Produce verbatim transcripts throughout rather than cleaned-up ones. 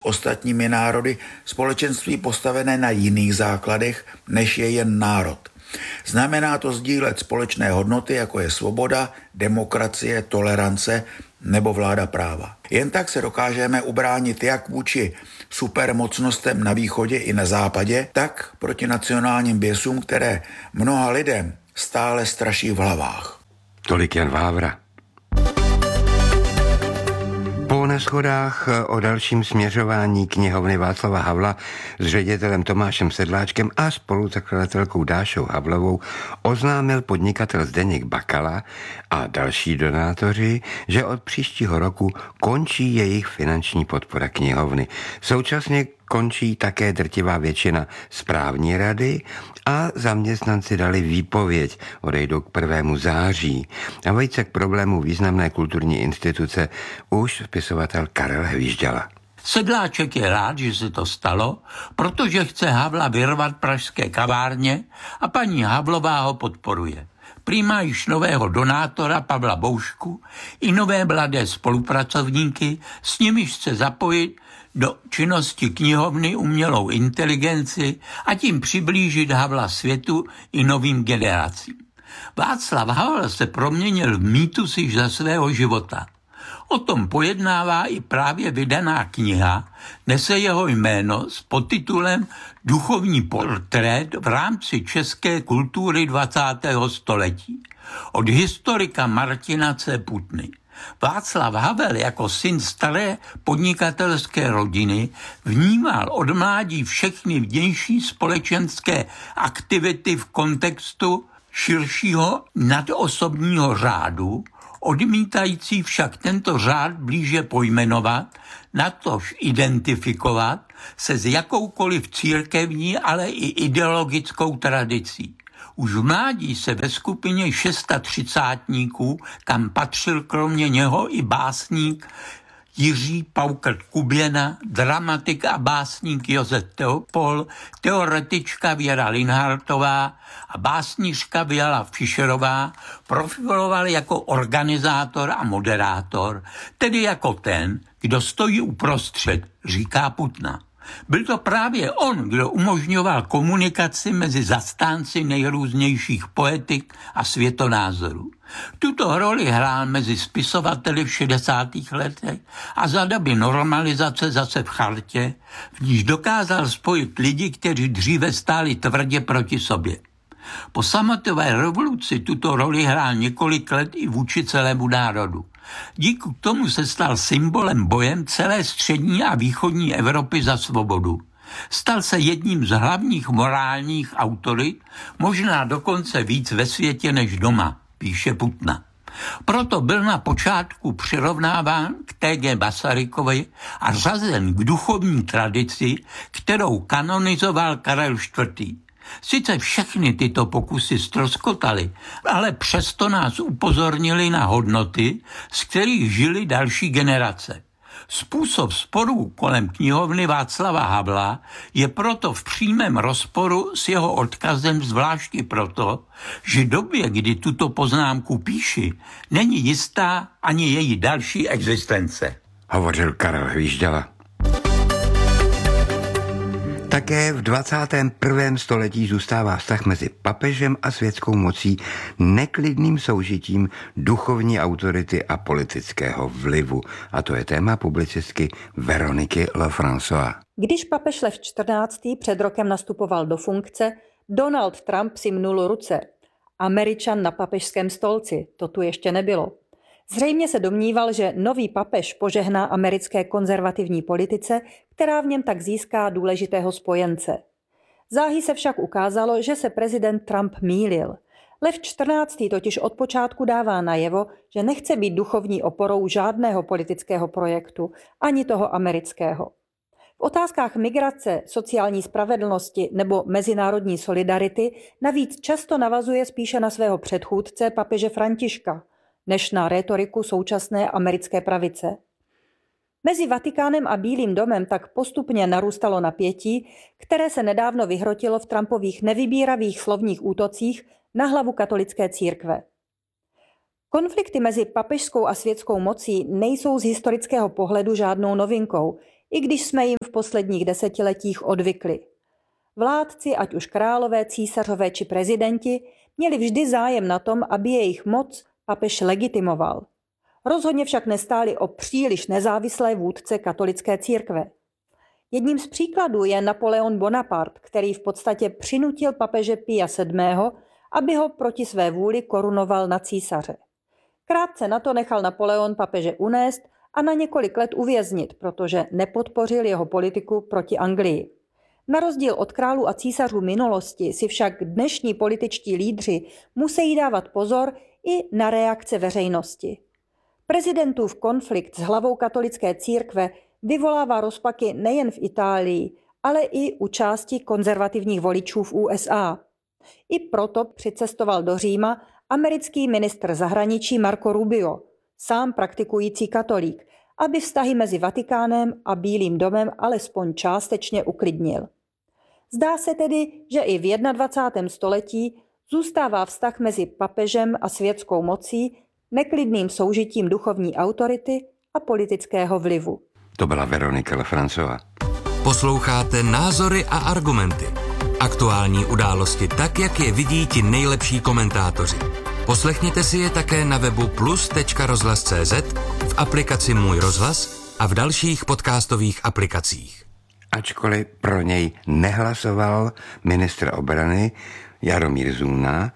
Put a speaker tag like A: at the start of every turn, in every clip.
A: ostatními národy společenství postavené na jiných základech, než je jen národ. Znamená to sdílet společné hodnoty, jako je svoboda, demokracie, tolerance nebo vláda práva. Jen tak se dokážeme ubránit jak vůči supermocnostem na východě i na západě, tak proti nacionálním běsům, které mnoha lidem stále straší v hlavách.
B: Tolik Jan Vávra. Po neshodách o dalším směřování knihovny Václava Havla s ředitelem Tomášem Sedláčkem a spoluzakladatelkou Dášou Havlovou oznámil podnikatel Zdeněk Bakala a další donátoři, že od příštího roku končí jejich finanční podpora knihovny. Současně končí také drtivá většina správní rady a zaměstnanci dali výpověď, odejdou k prvému září. A vejce k problému významné kulturní instituce už spisovatel Karel Hvížďala.
C: Sedláček je rád, že se to stalo, protože chce Havla vyrvat pražské kavárně a paní Havlová ho podporuje. Prý má již nového donátora Pavla Boušku i nové mladé spolupracovníky, s nimiž chce zapojit do činnosti knihovny umělou inteligenci a tím přiblížit Havla světu i novým generacím. Václav Havel se proměnil v mýtus již za svého života. O tom pojednává i právě vydaná kniha, nese jeho jméno s podtitulem Duchovní portrét v rámci české kultury dvacátého století od historika Martina C. Putny. Václav Havel jako syn staré podnikatelské rodiny vnímal od mládí všechny vnější společenské aktivity v kontextu širšího nadosobního řádu, odmítající však tento řád blíže pojmenovat, natož identifikovat se s jakoukoliv církevní, ale i ideologickou tradicí. Už v mládí se ve skupině šestadvacátníků, kam patřil kromě něho i básník Jiří Paukrt Kuběna, dramatik a básník Josef Teopol, teoretička Věra Linhartová a básnířka Věla Fischerová, profiloval jako organizátor a moderátor, tedy jako ten, kdo stojí uprostřed, říká Putna. Byl to právě on, kdo umožňoval komunikaci mezi zastánci nejrůznějších poetik a světonázorů. Tuto roli hrál mezi spisovateli v šedesátých letech a za doby normalizace zase v chartě, v níž dokázal spojit lidi, kteří dříve stáli tvrdě proti sobě. Po sametové revoluci tuto roli hrál několik let i vůči celému národu. Díky tomu se stal symbolem bojem celé střední a východní Evropy za svobodu. Stal se jedním z hlavních morálních autorit, možná dokonce víc ve světě než doma, píše Putna. Proto byl na počátku přirovnáván k T G Masarykovi a řazen k duchovní tradici, kterou kanonizoval Karel čtvrtý. Sice všechny tyto pokusy ztroskotaly, ale přesto nás upozornili na hodnoty, z kterých žili další generace. Způsob sporů kolem knihovny Václava Havla je proto v přímém rozporu s jeho odkazem, zvláště proto, že době, kdy tuto poznámku píši, není jistá ani její další existence.
B: Hovořil Karel Hvížďala. Také v dvacátém prvním století zůstává vztah mezi papežem a světskou mocí neklidným soužitím duchovní autority a politického vlivu. A to je téma publicistky Veroniky Lefrançois.
D: Když papež Lev čtrnáctý před rokem nastupoval do funkce, Donald Trump si mnul ruce. Američan na papežském stolci, to tu ještě nebylo. Zřejmě se domníval, že nový papež požehná americké konzervativní politice, která v něm tak získá důležitého spojence. Záhy se však ukázalo, že se prezident Trump mýlil. Lev čtrnáctý totiž od počátku dává najevo, že nechce být duchovní oporou žádného politického projektu, ani toho amerického. V otázkách migrace, sociální spravedlnosti nebo mezinárodní solidarity navíc často navazuje spíše na svého předchůdce papeže Františka, než na rétoriku současné americké pravice. Mezi Vatikánem a Bílým domem tak postupně narůstalo napětí, které se nedávno vyhrotilo v Trumpových nevybíravých slovních útocích na hlavu katolické církve. Konflikty mezi papežskou a světskou mocí nejsou z historického pohledu žádnou novinkou, i když jsme jim v posledních desetiletích odvykli. Vládci, ať už králové, císařové či prezidenti, měli vždy zájem na tom, aby jejich moc papež legitimoval. Rozhodně však nestáli o příliš nezávislé vůdce katolické církve. Jedním z příkladů je Napoleon Bonaparte, který v podstatě přinutil papeže Pia sedmého., aby ho proti své vůli korunoval na císaře. Krátce na to nechal Napoleon papeže unést a na několik let uvěznit, protože nepodpořil jeho politiku proti Anglii. Na rozdíl od králů a císařů minulosti si však dnešní političtí lídři musí dávat pozor i na reakce veřejnosti. Prezidentův konflikt s hlavou katolické církve vyvolává rozpaky nejen v Itálii, ale i u části konzervativních voličů v U S A. I proto přicestoval do Říma americký ministr zahraničí Marco Rubio, sám praktikující katolík, aby vztahy mezi Vatikánem a Bílým domem alespoň částečně uklidnil. Zdá se tedy, že i v dvacátém prvním století zůstává vztah mezi papežem a světskou mocí neklidným soužitím duchovní autority a politického vlivu.
B: To byla Veronika Lefrancová.
E: Posloucháte Názory a argumenty. Aktuální události tak, jak je vidí ti nejlepší komentátoři. Poslechněte si je také na webu plus tečka rozhlas tečka cé zet, v aplikaci Můj rozhlas a v dalších podcastových aplikacích.
B: Ačkoliv pro něj nehlasoval ministr obrany Jaromír Zuna,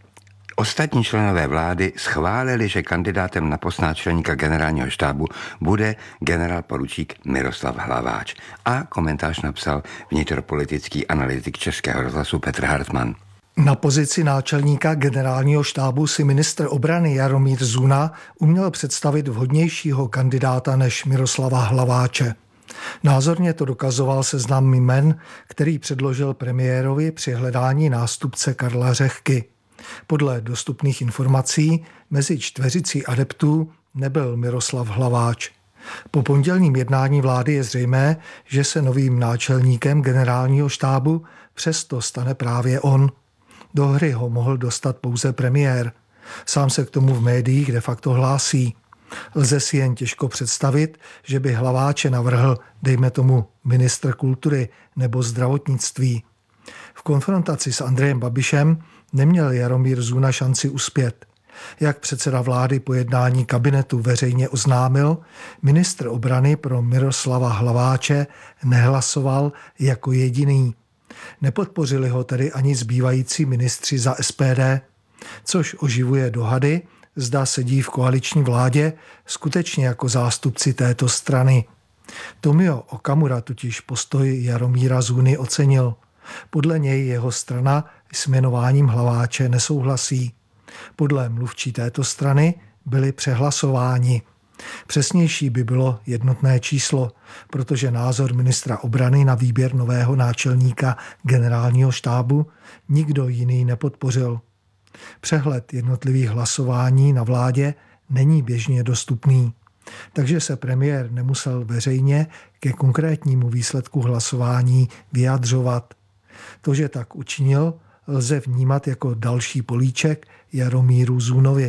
B: ostatní členové vlády schválili, že kandidátem na post náčelníka generálního štábu bude generál poručík Miroslav Hlaváč. A komentář napsal vnitropolitický analytik Českého rozhlasu Petr Hartmann.
F: Na pozici náčelníka generálního štábu si ministr obrany Jaromír Zuna uměl představit vhodnějšího kandidáta než Miroslava Hlaváče. Názorně to dokazoval seznam jmen, který předložil premiérovi při hledání nástupce Karla Řehky. Podle dostupných informací mezi čtveřicí adeptů nebyl Miroslav Hlaváč. Po pondělním jednání vlády je zřejmé, že se novým náčelníkem generálního štábu přesto stane právě on. Do hry ho mohl dostat pouze premiér. Sám se k tomu v médiích de facto hlásí. Lze si jen těžko představit, že by Hlaváče navrhl, dejme tomu, ministr kultury nebo zdravotnictví. V konfrontaci s Andrejem Babišem neměl Jaromír Zuna šanci uspět. Jak předseda vlády po jednání kabinetu veřejně oznámil, ministr obrany pro Miroslava Hlaváče nehlasoval jako jediný. Nepodpořili ho tedy ani zbývající ministři za S P D, což oživuje dohady, zda sedí v koaliční vládě skutečně jako zástupci této strany. Tomio Okamura totiž postoj Jaromíra Zuny ocenil. Podle něj jeho strana s jmenováním Hlaváče nesouhlasí. Podle mluvčí této strany byli přehlasováni. Přesnější by bylo jednotné číslo, protože názor ministra obrany na výběr nového náčelníka generálního štábu nikdo jiný nepodpořil. Přehled jednotlivých hlasování na vládě není běžně dostupný, takže se premiér nemusel veřejně ke konkrétnímu výsledku hlasování vyjadřovat. To, že tak učinil, lze vnímat jako další políček Jaromíru Zunovi.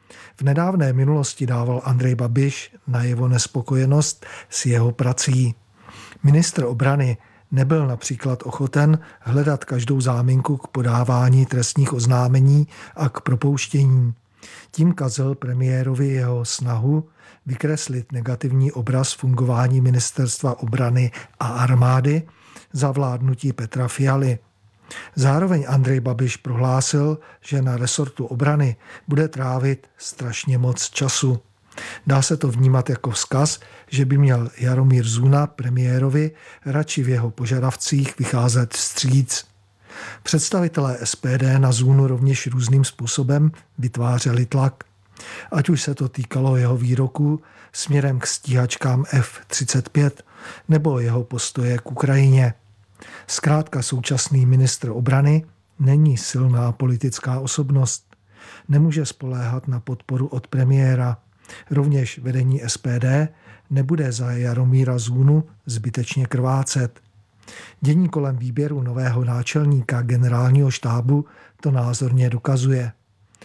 F: V nedávné minulosti dával Andrej Babiš najevo nespokojenost s jeho prací. Ministr obrany nebyl například ochoten hledat každou záminku k podávání trestních oznámení a k propouštění. Tím kazil premiérovi jeho snahu vykreslit negativní obraz fungování ministerstva obrany a armády za vládnutí Petra Fialy. Zároveň Andrej Babiš prohlásil, že na resortu obrany bude trávit strašně moc času. Dá se to vnímat jako vzkaz, že by měl Jaromír Zuna premiérovi radši v jeho požadavcích vycházet vstříc. Představitelé S P D na Zunu rovněž různým způsobem vytvářeli tlak. Ať už se to týkalo jeho výroků směrem k stíhačkám F třicet pět nebo jeho postoje k Ukrajině. Zkrátka současný ministr obrany není silná politická osobnost. Nemůže spoléhat na podporu od premiéra. Rovněž vedení S P D nebude za Jaromíra Zunu zbytečně krvácet. Dění kolem výběru nového náčelníka generálního štábu to názorně dokazuje.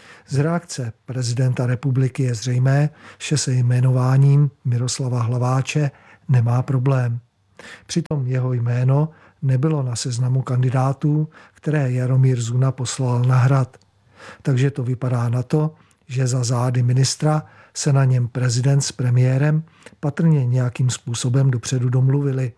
F: Z reakce prezidenta republiky je zřejmé, že se jmenováním Miroslava Hlaváče nemá problém. Přitom jeho jméno nebylo na seznamu kandidátů, které Jaromír Zuna poslal na Hrad. Takže to vypadá na to, že za zády ministra se na něm prezident s premiérem patrně nějakým způsobem dopředu domluvili.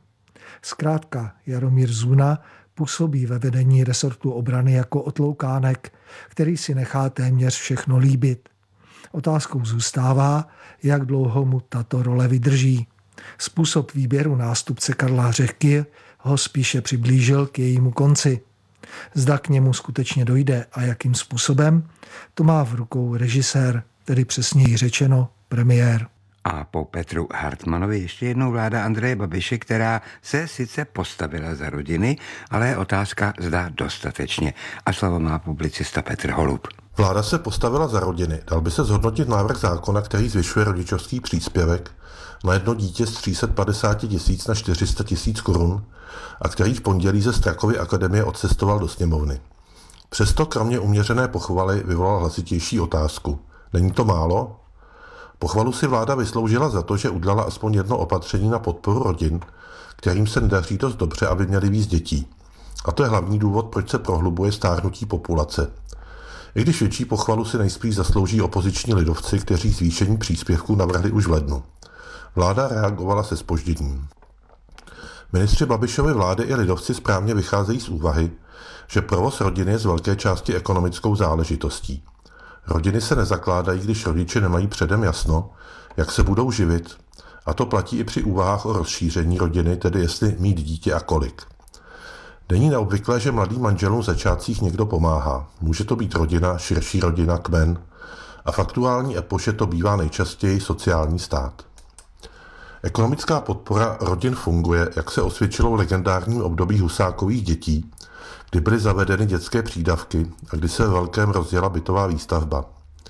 F: Zkrátka Jaromír Zuna působí ve vedení resortu obrany jako otloukánek, který si nechá téměř všechno líbit. Otázkou zůstává, jak dlouho mu tato role vydrží. Způsob výběru nástupce Karla Řehky ho spíše přiblížil k jejímu konci. Zda k němu skutečně dojde a jakým způsobem, to má v rukou režisér, tedy přesněji řečeno premiér.
B: A po Petru Hartmanovi ještě jednou vláda Andreje Babiše, která se sice postavila za rodiny, ale je otázka, zda dostatečně. A slovo má publicista Petr Holub.
G: Vláda se postavila za rodiny. Dal by se zhodnotit návrh zákona, který zvyšuje rodičovský příspěvek na jedno dítě z tři sta padesát tisíc na čtyři sta tisíc korun a který v pondělí ze Strakovy akademie odcestoval do sněmovny. Přesto kromě uměřené pochvaly vyvolal hlasitější otázku. Není to málo? Pochvalu si vláda vysloužila za to, že udělala aspoň jedno opatření na podporu rodin, kterým se nedaří dost dobře, aby měli víc dětí. A to je hlavní důvod, proč se prohlubuje stárnutí populace. I když větší pochvalu si nejspíš zaslouží opoziční lidovci, kteří zvýšení příspěvků navrhli už v lednu. Vláda reagovala se zpožděním. Ministři Babišovy vlády i lidovci správně vycházejí z úvahy, že provoz rodiny je z velké části ekonomickou záležitostí. Rodiny se nezakládají, když rodiče nemají předem jasno, jak se budou živit, a to platí i při úvahách o rozšíření rodiny, tedy jestli mít dítě a kolik. Není neobvyklé, že mladým manželům v začátcích někdo pomáhá. Může to být rodina, širší rodina, kmen a v aktuální epoše to bývá nejčastěji sociální stát. Ekonomická podpora rodin funguje, jak se osvědčilo v legendárním období Husákových dětí, kdy byly zavedeny dětské přídavky a kdy se ve velkém rozjela bytová výstavba.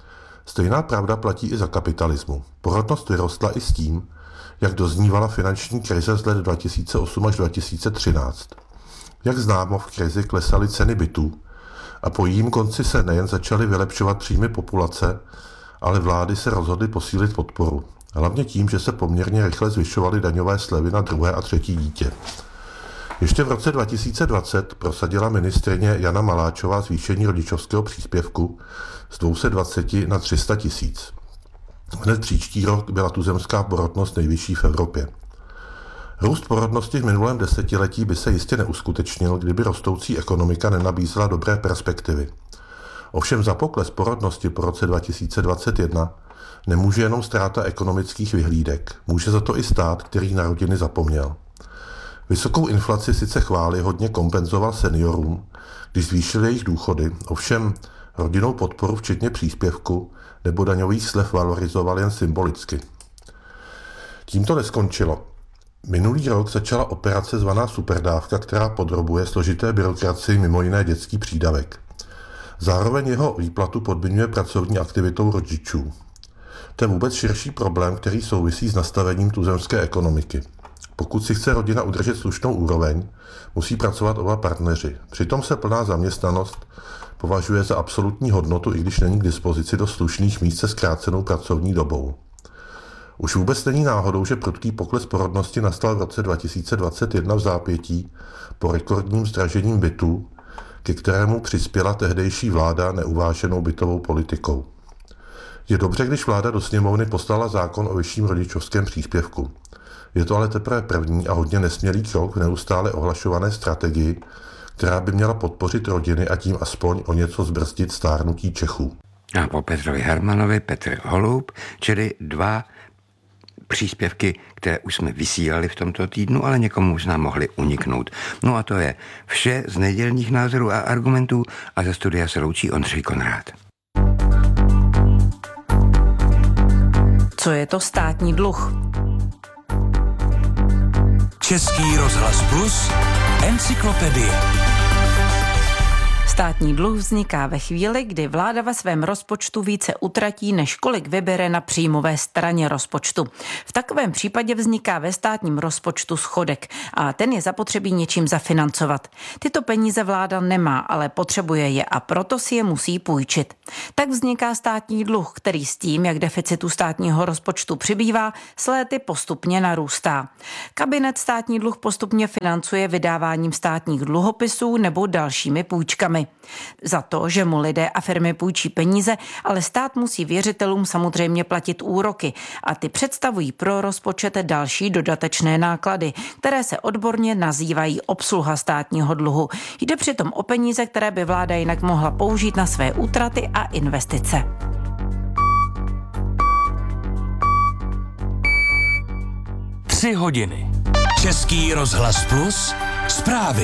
G: Stejná pravda platí i za kapitalismu. Porodnost vyrostla i s tím, jak doznívala finanční krize z let dva tisíce osm až dva tisíce třináct. Jak známo, v krizi klesaly ceny bytů a po jejím konci se nejen začaly vylepšovat příjmy populace, ale vlády se rozhodly posílit podporu. Hlavně tím, že se poměrně rychle zvyšovaly daňové slevy na druhé a třetí dítě. Ještě v roce dva tisíce dvacet prosadila ministryně Jana Maláčová zvýšení rodičovského příspěvku z dvě stě dvacet na tři sta tisíc. Hned příští rok byla tuzemská porodnost nejvyšší v Evropě. Růst porodnosti v minulém desetiletí by se jistě neuskutečnil, kdyby rostoucí ekonomika nenabízela dobré perspektivy. Ovšem za pokles porodnosti po roce dva tisíce dvacet jedna nemůže jenom ztráta ekonomických vyhlídek, může za to i stát, který na rodiny zapomněl. Vysokou inflaci sice chvály hodně kompenzoval seniorům, když zvýšil jejich důchody, ovšem rodinnou podporu včetně příspěvku nebo daňových slev valorizoval jen symbolicky. Tím to neskončilo. Minulý rok začala operace zvaná superdávka, která podrobuje složité byrokracii mimo jiné dětský přídavek. Zároveň jeho výplatu podmiňuje pracovní aktivitou rodičů. To je vůbec širší problém, který souvisí s nastavením tuzemské ekonomiky. Pokud si chce rodina udržet slušnou úroveň, musí pracovat oba partneři. Přitom se plná zaměstnanost považuje za absolutní hodnotu, i když není k dispozici do slušných míst se zkrácenou pracovní dobou. Už vůbec není náhodou, že prudký pokles porodnosti nastal v roce dva tisíce dvacet jedna v zápětí po rekordním zdražením bytů, ke kterému přispěla tehdejší vláda neuváženou bytovou politikou. Je dobře, když vláda do sněmovny poslala zákon o vyšším rodičovském příspěvku. Je to ale teprve první a hodně nesmělý krok v neustále ohlašované strategii, která by měla podpořit rodiny a tím aspoň o něco zbrzdit stárnutí Čechů.
B: A po Petrovi Hartmanovi Petr Holub, čili dva příspěvky, které už jsme vysílali v tomto týdnu, ale někomu možná mohli uniknout. No a to je vše z nedělních názorů a argumentů a ze studia se loučí Ondřej Konrád.
H: Co je to státní dluh?
E: Český rozhlas Plus, encyklopedie.
H: Státní dluh vzniká ve chvíli, kdy vláda ve svém rozpočtu více utratí, než kolik vybere na příjmové straně rozpočtu. V takovém případě vzniká ve státním rozpočtu schodek a ten je zapotřebí něčím zafinancovat. Tyto peníze vláda nemá, ale potřebuje je a proto si je musí půjčit. Tak vzniká státní dluh, který s tím, jak deficitu státního rozpočtu přibývá, s léty postupně narůstá. Kabinet státní dluh postupně financuje vydáváním státních dluhopisů nebo dalšími půjčkami. Za to, že mu lidé a firmy půjčí peníze, ale stát musí věřitelům samozřejmě platit úroky a ty představují pro rozpočet další dodatečné náklady, které se odborně nazývají obsluha státního dluhu. Jde přitom o peníze, které by vláda jinak mohla použít na své útraty a investice.
E: Tři hodiny. Český rozhlas Plus. Zprávy.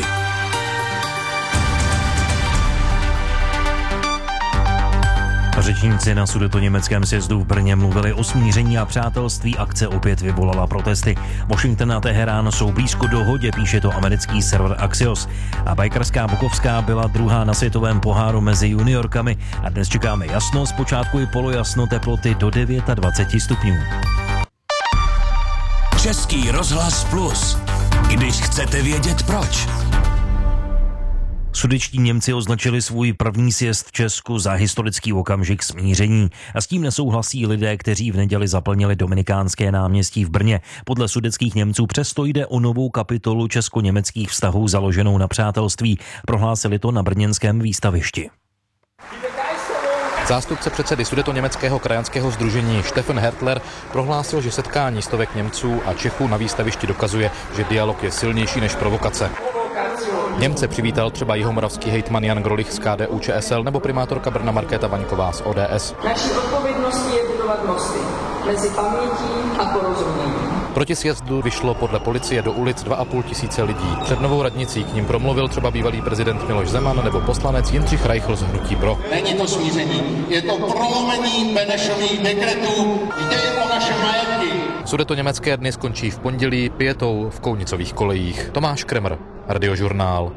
I: Řečníci na sudetoněmeckém sjezdu v Brně mluvili o smíření a přátelství, akce opět vyvolala protesty. Washington a Teherán jsou blízko dohodě, píše to americký server Axios. A bajkarská Bukovská byla druhá na světovém poháru mezi juniorkami a dnes čekáme jasno, zpočátku i polojasno, teploty do dvacet devět stupňů.
E: Český rozhlas Plus. Když chcete vědět proč.
I: Sudetští Němci označili svůj první sjezd v Česku za historický okamžik smíření. A s tím nesouhlasí lidé, kteří v neděli zaplnili Dominikánské náměstí v Brně. Podle sudetských Němců přesto jde o novou kapitolu česko-německých vztahů založenou na přátelství. Prohlásili to na brněnském výstavišti.
J: Zástupce předsedy sudetoněmeckého krajanského sdružení Stefan Hertler prohlásil, že setkání stovek Němců a Čechů na výstavišti dokazuje, že dialog je silnější než provokace. Němce přivítal třeba jihomoravský hejtman Jan Grolich z K D U Č S L nebo primátorka Brna Markéta Vaňková z O D S.
K: Naší odpovědností je budovat mosty mezi pamětí a porozuměním.
J: Proti sjezdu vyšlo podle policie do ulic dva a půl tisíce lidí. Před Novou radnicí k ním promluvil třeba bývalý prezident Miloš Zeman nebo poslanec Jindřich Reichl z hnutí Pro.
L: Není to smíření, je to prolomení Benešových dekretů, jde o naše majetky.
J: Sudetoněmecké dny skončí v pondělí pětou v Kounicových kolejích. Tomáš Kremer, Radiožurnál.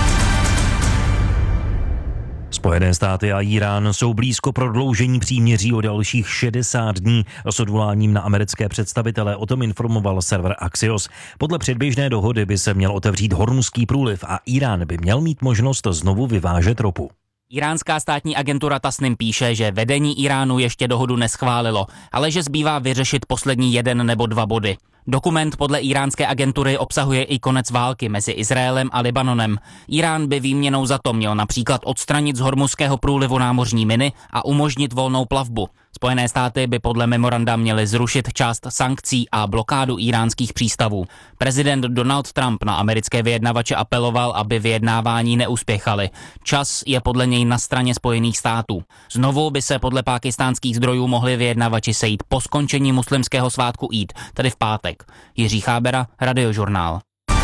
I: Spojené státy a Irán jsou blízko prodloužení příměří o dalších šedesát dní. S odvoláním na americké představitele o tom informoval server Axios. Podle předběžné dohody by se měl otevřít Hormuzský průliv a Irán by měl mít možnost znovu vyvážet ropu.
M: Iránská státní agentura Tasnim píše, že vedení Iránu ještě dohodu neschválilo, ale že zbývá vyřešit poslední jeden nebo dva body. Dokument podle iránské agentury obsahuje i konec války mezi Izraelem a Libanonem. Irán by výměnou za to měl například odstranit z Hormuzského průlivu námořní miny a umožnit volnou plavbu. Spojené státy by podle memoranda měly zrušit část sankcí a blokádu iránských přístavů. Prezident Donald Trump na americké vyjednavače apeloval, aby vyjednávání neuspěchaly. Čas je podle něj na straně Spojených států. Znovu by se podle pákistánských zdrojů mohli vyjednavači sejít po skončení muslimského svátku Eid, tedy v pátek. Jiří Chábera, Radiožurnál.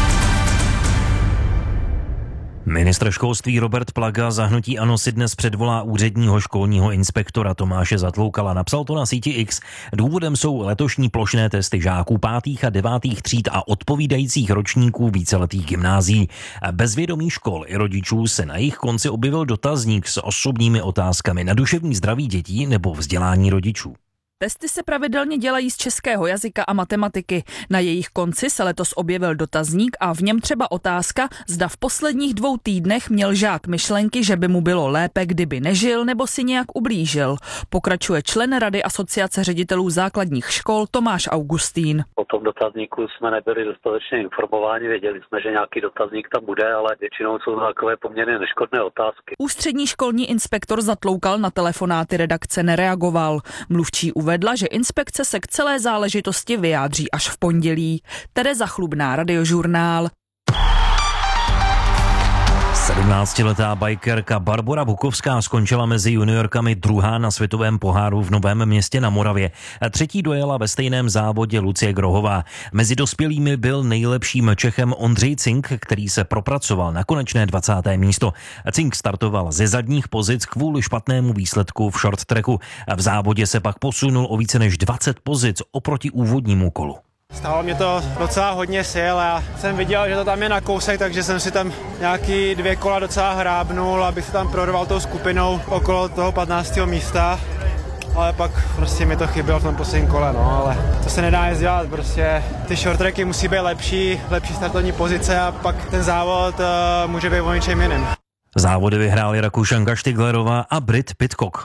I: Ministr školství Robert Plaga za hnutí ANO si dnes předvolá úředního školního inspektora Tomáše Zatloukala. Napsal to na síti X. Důvodem jsou letošní plošné testy žáků pátých a devátých tříd a odpovídajících ročníků víceletých gymnázií. Bez vědomí škol i rodičů se na jejich konci objevil dotazník s osobními otázkami na duševní zdraví dětí nebo vzdělání rodičů.
N: Testy se pravidelně dělají z českého jazyka a matematiky. Na jejich konci se letos objevil dotazník a v něm třeba otázka, zda v posledních dvou týdnech měl žák myšlenky, že by mu bylo lépe, kdyby nežil nebo si nějak ublížil. Pokračuje člen Rady Asociace ředitelů základních škol Tomáš Augustín.
O: O tom dotazníku jsme nebyli dostatečně informováni, věděli jsme, že nějaký dotazník tam bude, ale většinou jsou to takové poměrně neškodné otázky.
N: Ústřední školní inspektor Zatloukal na telefonáty redakce nereagoval. Mluvčí uvedla, že inspekce se k celé záležitosti vyjádří až v pondělí. Tereza Chlubná, Radiožurnál.
I: sedmnáctiletá bajkerka Barbora Bukovská skončila mezi juniorkami druhá na světovém poháru v Novém Městě na Moravě. Třetí dojela ve stejném závodě Lucie Grohová. Mezi dospělými byl nejlepším Čechem Ondřej Cink, který se propracoval na konečné dvacáté místo. Cink startoval ze zadních pozic kvůli špatnému výsledku v short tracku. V závodě se pak posunul o více než dvacet pozic oproti úvodnímu kolu.
P: Stálo mě to docela hodně sil a jsem viděl, že to tam je na kousek, takže jsem si tam nějaký dvě kola docela hrábnul, abych se tam prorval tou skupinou okolo toho patnáctého místa. Ale pak prostě mi to chybělo v tom posledním kole, no, ale to se nedá nic dělat, prostě ty short tracky musí být lepší, lepší startovní pozice a pak ten závod uh, může být o něčem jiným.
I: Závody vyhráli Rakušanka Štiglerová a Brit Pitcock.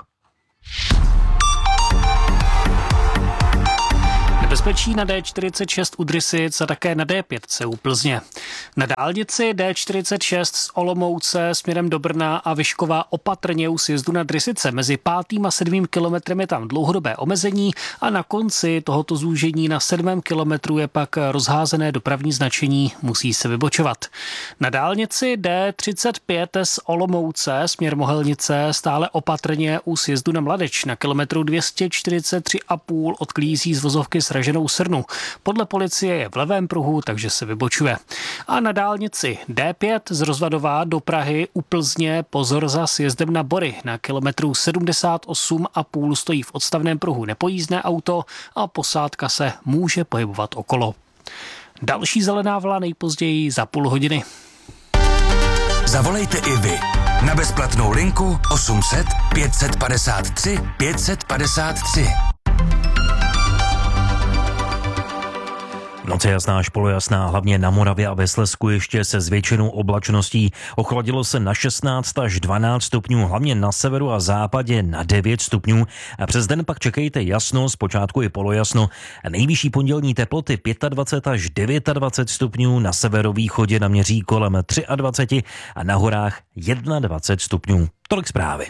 Q: Nebezpečí na D čtyřicet šest u Drysic a také na D pět u Plzně. Na dálnici D čtyřicet šest z Olomouce směrem do Brna a Vyšková opatrně u sjezdu na Drysice. Mezi pátým a sedmým kilometrem je tam dlouhodobé omezení a na konci tohoto zúžení na sedmém kilometru je pak rozházené dopravní značení, musí se vybočovat. Na dálnici D třicet pět z Olomouce směr Mohelnice stále opatrně u sjezdu na Mladeč. Na kilometru dvě stě čtyřicet tři a půl odklízí z vozovky s raženou srnu. Podle policie je v levém pruhu, takže se vybočuje. A na dálnici D pět z Rozvadová do Prahy u Plzně pozor za sjezdem na Bory. Na kilometru sedmdesát osm a půl stojí v odstavném pruhu nepojízdné auto a posádka se může pohybovat okolo. Další zelená vlna nejpozději za půl hodiny.
R: Zavolejte i vy na bezplatnou linku osm set pět set padesát tři pět set padesát tři.
I: Noc je jasná až polojasná, hlavně na Moravě a ve Slezsku ještě se zvětšenou oblačností. Ochladilo se na šestnáct až dvanáct stupňů, hlavně na severu a západě na devět stupňů. A přes den pak čekejte jasno, zpočátku i polojasno. Nejvyšší pondělní teploty dvacet pět až dvacet devět stupňů, na severovýchodě naměří kolem dvacet tři a na horách dvacet jedna stupňů. Tolik zprávy.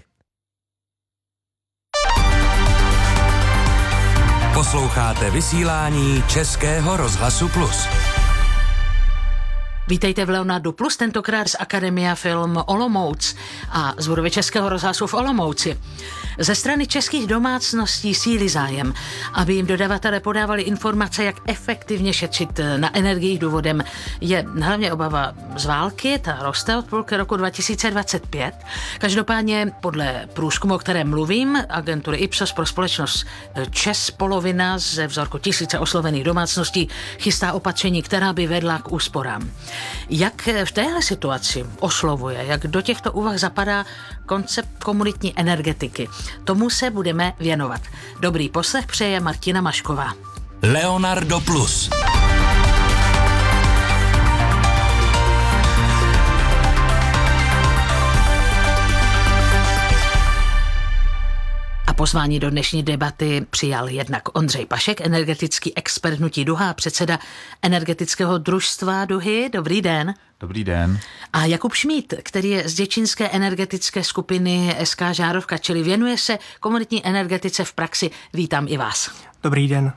R: Posloucháte vysílání Českého rozhlasu Plus.
S: Vítejte v Leonardu Plus, tentokrát z Akademia Film Olomouc a z budovy Českého rozhlasu v Olomouci. Ze strany českých domácností sílí zájem, aby jim dodavatelé podávali informace, jak efektivně šetřit na energiích. Důvodem je hlavně obava z války, ta roste od půlky roku dva tisíce dvacet pět. Každopádně podle průzkumu, o kterém mluvím, agentury Ipsos pro společnost ČEZ, polovina ze vzorku tisíce oslovených domácností chystá opatření, která by vedla k úsporám. Jak v téhle situaci oslovuje, jak do těchto úvah zapadá koncept komunitní energetiky? Tomu se budeme věnovat. Dobrý poslech přeje Martina Mašková.
R: Leonardo Plus.
S: A pozvání do dnešní debaty přijal jednak Ondřej Pašek, energetický expert hnutí Duha, předseda energetického družstva Duhy. Dobrý den.
T: Dobrý den.
S: A Jakub Šmíd, který je z děčínské energetické skupiny S K Žárovka, čili věnuje se komunitní energetice v praxi. Vítám i vás.
U: Dobrý den.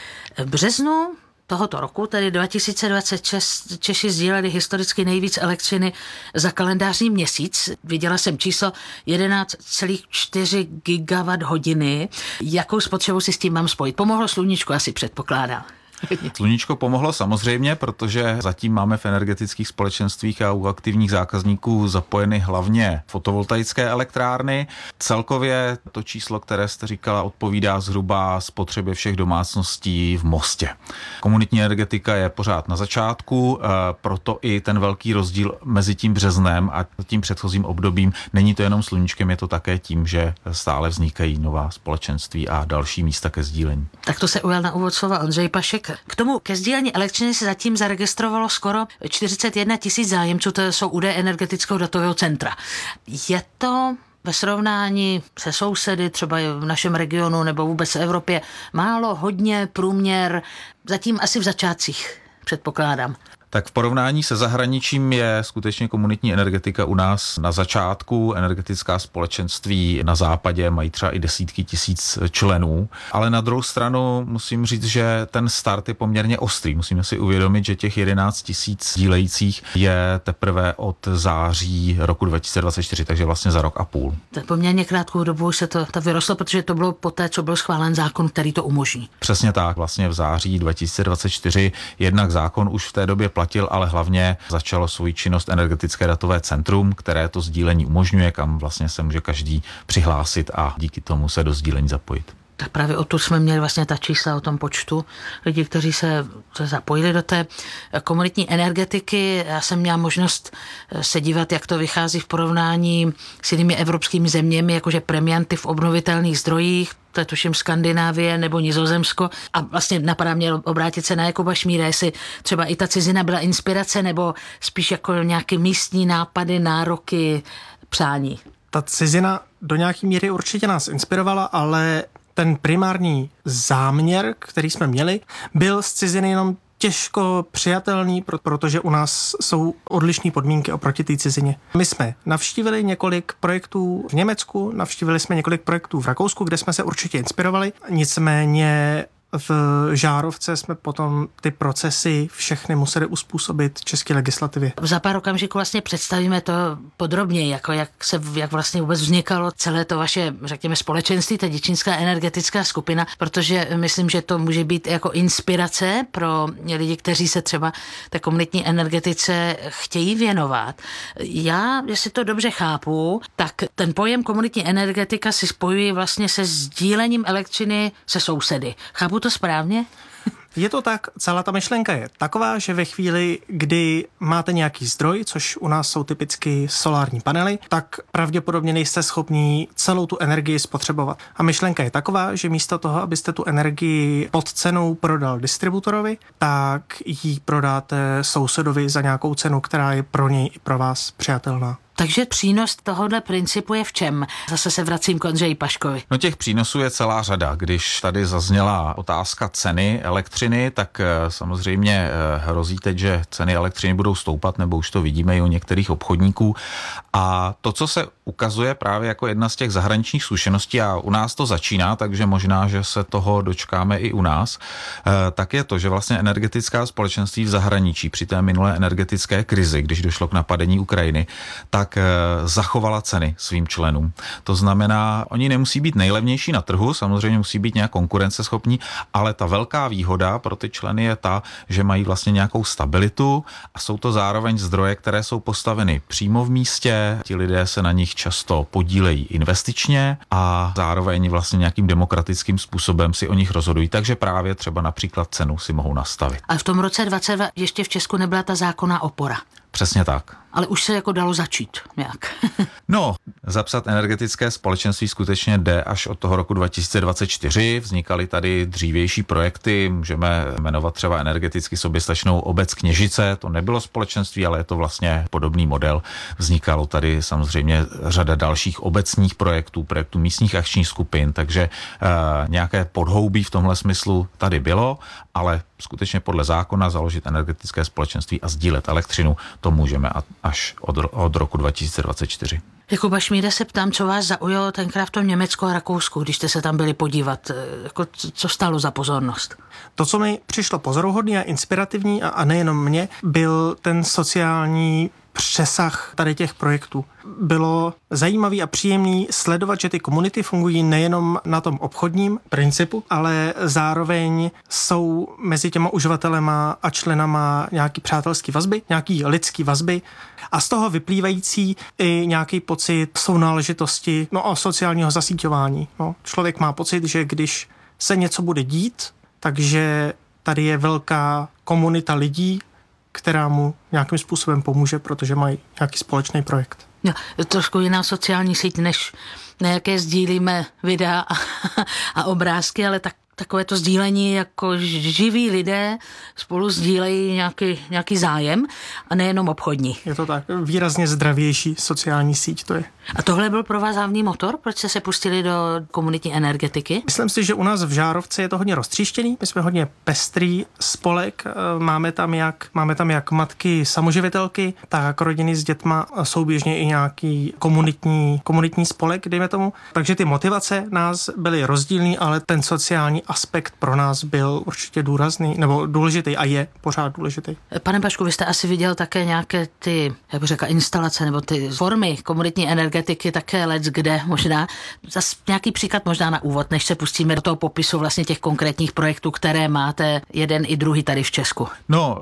S: V březnu tohoto roku, tedy dva tisíce dvacet šest, Češi sdíleli historicky nejvíc elektřiny za kalendářní měsíc. Viděla jsem číslo jedenáct celá čtyři gigawatt hodiny. Jakou spotřebu si s tím mám spojit? Pomohlo sluníčko, asi předpokládám.
T: Sluníčko pomohlo samozřejmě, protože zatím máme v energetických společenstvích a u aktivních zákazníků zapojeny hlavně fotovoltaické elektrárny. Celkově to číslo, které jste říkala, odpovídá zhruba spotřebě všech domácností v Mostě. Komunitní energetika je pořád na začátku, proto i ten velký rozdíl mezi tím březnem a tím předchozím obdobím. Není to jenom sluníčkem, je to také tím, že stále vznikají nová společenství a další místa ke sdílení.
S: Tak to se ujal na úvod slova Ondřej Pašek. K tomu ke sdílení elektřiny se zatím zaregistrovalo skoro čtyřicet jedna tisíc zájemců, to jsou údaje energetického datového centra. Je to ve srovnání se sousedy, třeba v našem regionu nebo vůbec v Evropě, málo, hodně, průměr, zatím asi v začátcích, předpokládám?
T: Tak v porovnání se zahraničím je skutečně komunitní energetika u nás na začátku. Energetická společenství na západě mají třeba i desítky tisíc členů, ale na druhou stranu musím říct, že ten start je poměrně ostrý. Musíme si uvědomit, že těch jedenáct tisíc dílejících je teprve od září roku dva tisíce dvacet čtyři, takže vlastně za rok a půl.
S: Tak poměrně krátkou dobu už se to, to vyrostlo, protože to bylo poté, co byl schválen zákon, který to umožní.
T: Přesně tak, vlastně v září dva tisíce dvacet čtyři jednak zákon už v té době platil, ale hlavně začalo svoji činnost energetické datové centrum, které to sdílení umožňuje, kam vlastně se může každý přihlásit a díky tomu se do sdílení zapojit.
S: Tak právě odtud jsme měli vlastně ta čísla o tom počtu lidí, kteří se, se zapojili do té komunitní energetiky. Já jsem měla možnost se dívat, jak to vychází v porovnání s jinými evropskými zeměmi, jakože premianty v obnovitelných zdrojích, to je tuším Skandinávie nebo Nizozemsko. A vlastně napadá mě obrátit se na Jakuba Šmída, jestli třeba i ta cizina byla inspirace nebo spíš jako nějaké místní nápady, nároky, přání.
U: Ta cizina do nějaké míry určitě nás inspirovala, ale ten primární záměr, který jsme měli, byl z ciziny jenom těžko přijatelný, protože u nás jsou odlišné podmínky oproti té cizině. My jsme navštívili několik projektů v Německu, navštívili jsme několik projektů v Rakousku, kde jsme se určitě inspirovali, nicméně v Žárovce jsme potom ty procesy všechny museli uspůsobit české legislativě.
S: Za pár okamžiků vlastně představíme to podrobněji, jako jak, se, jak vlastně vůbec vznikalo celé to vaše, řekněme, společenství, ta děčínská energetická skupina, protože myslím, že to může být jako inspirace pro lidi, kteří se třeba té komunitní energetice chtějí věnovat. Já, jestli to dobře chápu, tak ten pojem komunitní energetika si spojují vlastně se sdílením elektřiny se sousedy. Chápu to správně?
U: Je to tak, celá ta myšlenka je taková, že ve chvíli, kdy máte nějaký zdroj, což u nás jsou typicky solární panely, tak pravděpodobně nejste schopní celou tu energii spotřebovat. A myšlenka je taková, že místo toho, abyste tu energii pod cenou prodal distributorovi, tak ji prodáte sousedovi za nějakou cenu, která je pro něj i pro vás přijatelná.
S: Takže přínos tohohle principu je v čem? Zase se vracím k Ondřeji Paškovi.
T: No těch přínosů je celá řada. Když tady zazněla otázka ceny elektřiny, tak samozřejmě hrozí teď, že ceny elektřiny budou stoupat, nebo už to vidíme i u některých obchodníků. A to, co se ukazuje právě jako jedna z těch zahraničních zkušeností, a u nás to začíná, takže možná, že se toho dočkáme i u nás, tak je to, že vlastně energetická společenství v zahraničí při té minulé energetické krizi, když došlo k napadení Ukrajiny, tak zachovala ceny svým členům. To znamená, oni nemusí být nejlevnější na trhu, samozřejmě musí být nějak konkurenceschopní, ale ta velká výhoda pro ty členy je ta, že mají vlastně nějakou stabilitu a jsou to zároveň zdroje, které jsou postaveny přímo v místě, ti lidé se na nich často podílejí investičně a zároveň vlastně nějakým demokratickým způsobem si o nich rozhodují, takže právě třeba například cenu si mohou nastavit.
S: A v tom roce dvacet dva ještě v Česku nebyla ta zákonná opora.
T: Přesně tak.
S: Ale už se jako dalo začít nějak.
T: No, zapsat energetické společenství skutečně jde až od toho roku dva tisíce dvacet čtyři. Vznikaly tady dřívější projekty, můžeme jmenovat třeba energeticky soběstačnou obec Kněžice. To nebylo společenství, ale je to vlastně podobný model. Vznikalo tady samozřejmě řada dalších obecních projektů, projektů místních akčních skupin, takže eh, nějaké podhoubí v tomhle smyslu tady bylo, ale skutečně podle zákona založit energetické společenství a sdílet elektřinu, to můžeme až od, od roku dva tisíce dvacet čtyři.
S: Jakuba Šmída se ptám, co vás zaujalo tenkrát v tom Německu a Rakousku, když jste se tam byli podívat, jako co stálo za pozornost?
U: To, co mi přišlo pozoruhodný a inspirativní, a, a nejenom mě, byl ten sociální přesah tady těch projektů. Bylo zajímavý a příjemný sledovat, že ty komunity fungují nejenom na tom obchodním principu, ale zároveň jsou mezi těma uživatelema a členama nějaký přátelský vazby, nějaký lidský vazby a z toho vyplývající i nějaký pocit sounáležitosti, no a sociálního zasíťování. No, člověk má pocit, že když se něco bude dít, takže tady je velká komunita lidí, která mu nějakým způsobem pomůže, protože mají nějaký společný projekt.
S: No, trošku jiná sociální síť, než na jaké sdílíme videa a, a obrázky, ale tak takové to sdílení, jako živí lidé spolu sdílejí nějaký, nějaký zájem a nejenom obchodní.
U: Je to tak, výrazně zdravější sociální síť to je.
S: A tohle byl pro vás hlavní motor? Proč jste se pustili do komunitní energetiky?
U: Myslím si, že u nás v Žárovce je to hodně roztříštěný. My jsme hodně pestrý spolek. Máme tam jak, máme tam jak matky samoživitelky, tak rodiny s dětma, souběžně i nějaký komunitní, komunitní spolek, dejme tomu. Takže ty motivace nás byly rozdílný, ale ten sociální aspekt pro nás byl určitě důrazný, nebo důležitý a je pořád důležitý.
S: Pane Pašku, vy jste asi viděl také nějaké ty, jak bych řekla, instalace nebo ty formy komunitní energetiky, také let kde možná. Zas nějaký příklad možná na úvod, než se pustíme do toho popisu vlastně těch konkrétních projektů, které máte jeden i druhý tady v Česku.
T: No,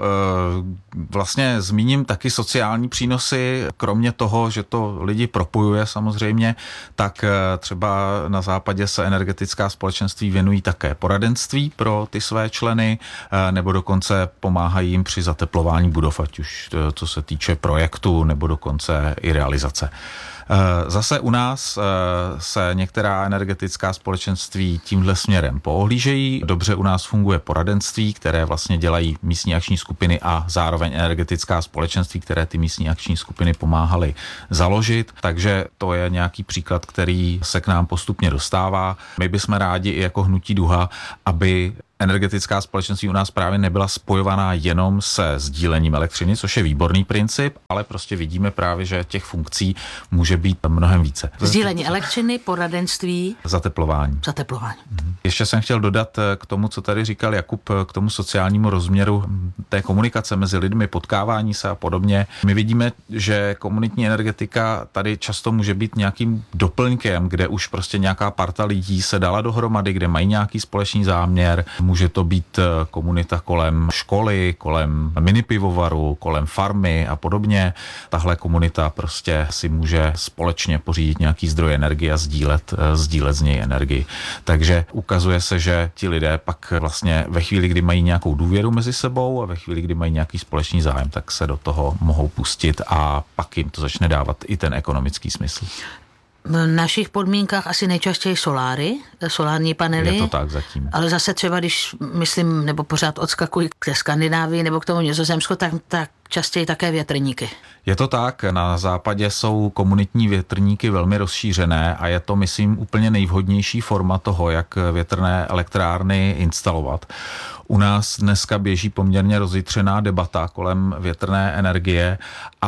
T: vlastně zmíním taky sociální přínosy, kromě toho, že to lidi propojuje samozřejmě, tak třeba na západě se energetická společenství věnují také poradenství pro ty své členy, nebo dokonce pomáhají jim při zateplování budov, ať už co se týče projektu, nebo dokonce i realizace. Zase u nás se některá energetická společenství tímhle směrem poohlížejí. Dobře u nás funguje poradenství, které vlastně dělají místní akční skupiny a zároveň energetická společenství, které ty místní akční skupiny pomáhaly založit. Takže to je nějaký příklad, který se k nám postupně dostává. My bychom rádi i jako Hnutí Duha, aby energetická společenství u nás právě nebyla spojovaná jenom se sdílením elektřiny, což je výborný princip, ale prostě vidíme právě, že těch funkcí může být mnohem více.
S: Sdílení elektřiny, poradenství,
T: zateplování.
S: Zateplování.
T: Ještě jsem chtěl dodat k tomu, co tady říkal Jakub, k tomu sociálnímu rozměru té komunikace mezi lidmi, potkávání se a podobně. My vidíme, že komunitní energetika tady často může být nějakým doplňkem, kde už prostě nějaká parta lidí se dala dohromady, kde mají nějaký společný záměr. Může to být komunita kolem školy, kolem minipivovaru, kolem farmy a podobně. Tahle komunita prostě si může společně pořídit nějaký zdroj energie a sdílet, sdílet z něj energii. Takže ukazuje se, že ti lidé pak vlastně ve chvíli, kdy mají nějakou důvěru mezi sebou a ve chvíli, kdy mají nějaký společný zájem, tak se do toho mohou pustit a pak jim to začne dávat i ten ekonomický smysl.
S: V našich podmínkách asi nejčastěji soláry, solární panely.
T: Je to tak zatím.
S: Ale zase třeba, když myslím, nebo pořád odskakuji k té Skandinávii nebo k tomu Nizozemsku, tak, tak častěji také větrníky.
T: Je to tak, na západě jsou komunitní větrníky velmi rozšířené a je to, myslím, úplně nejvhodnější forma toho, jak větrné elektrárny instalovat. U nás dneska běží poměrně rozjitřená debata kolem větrné energie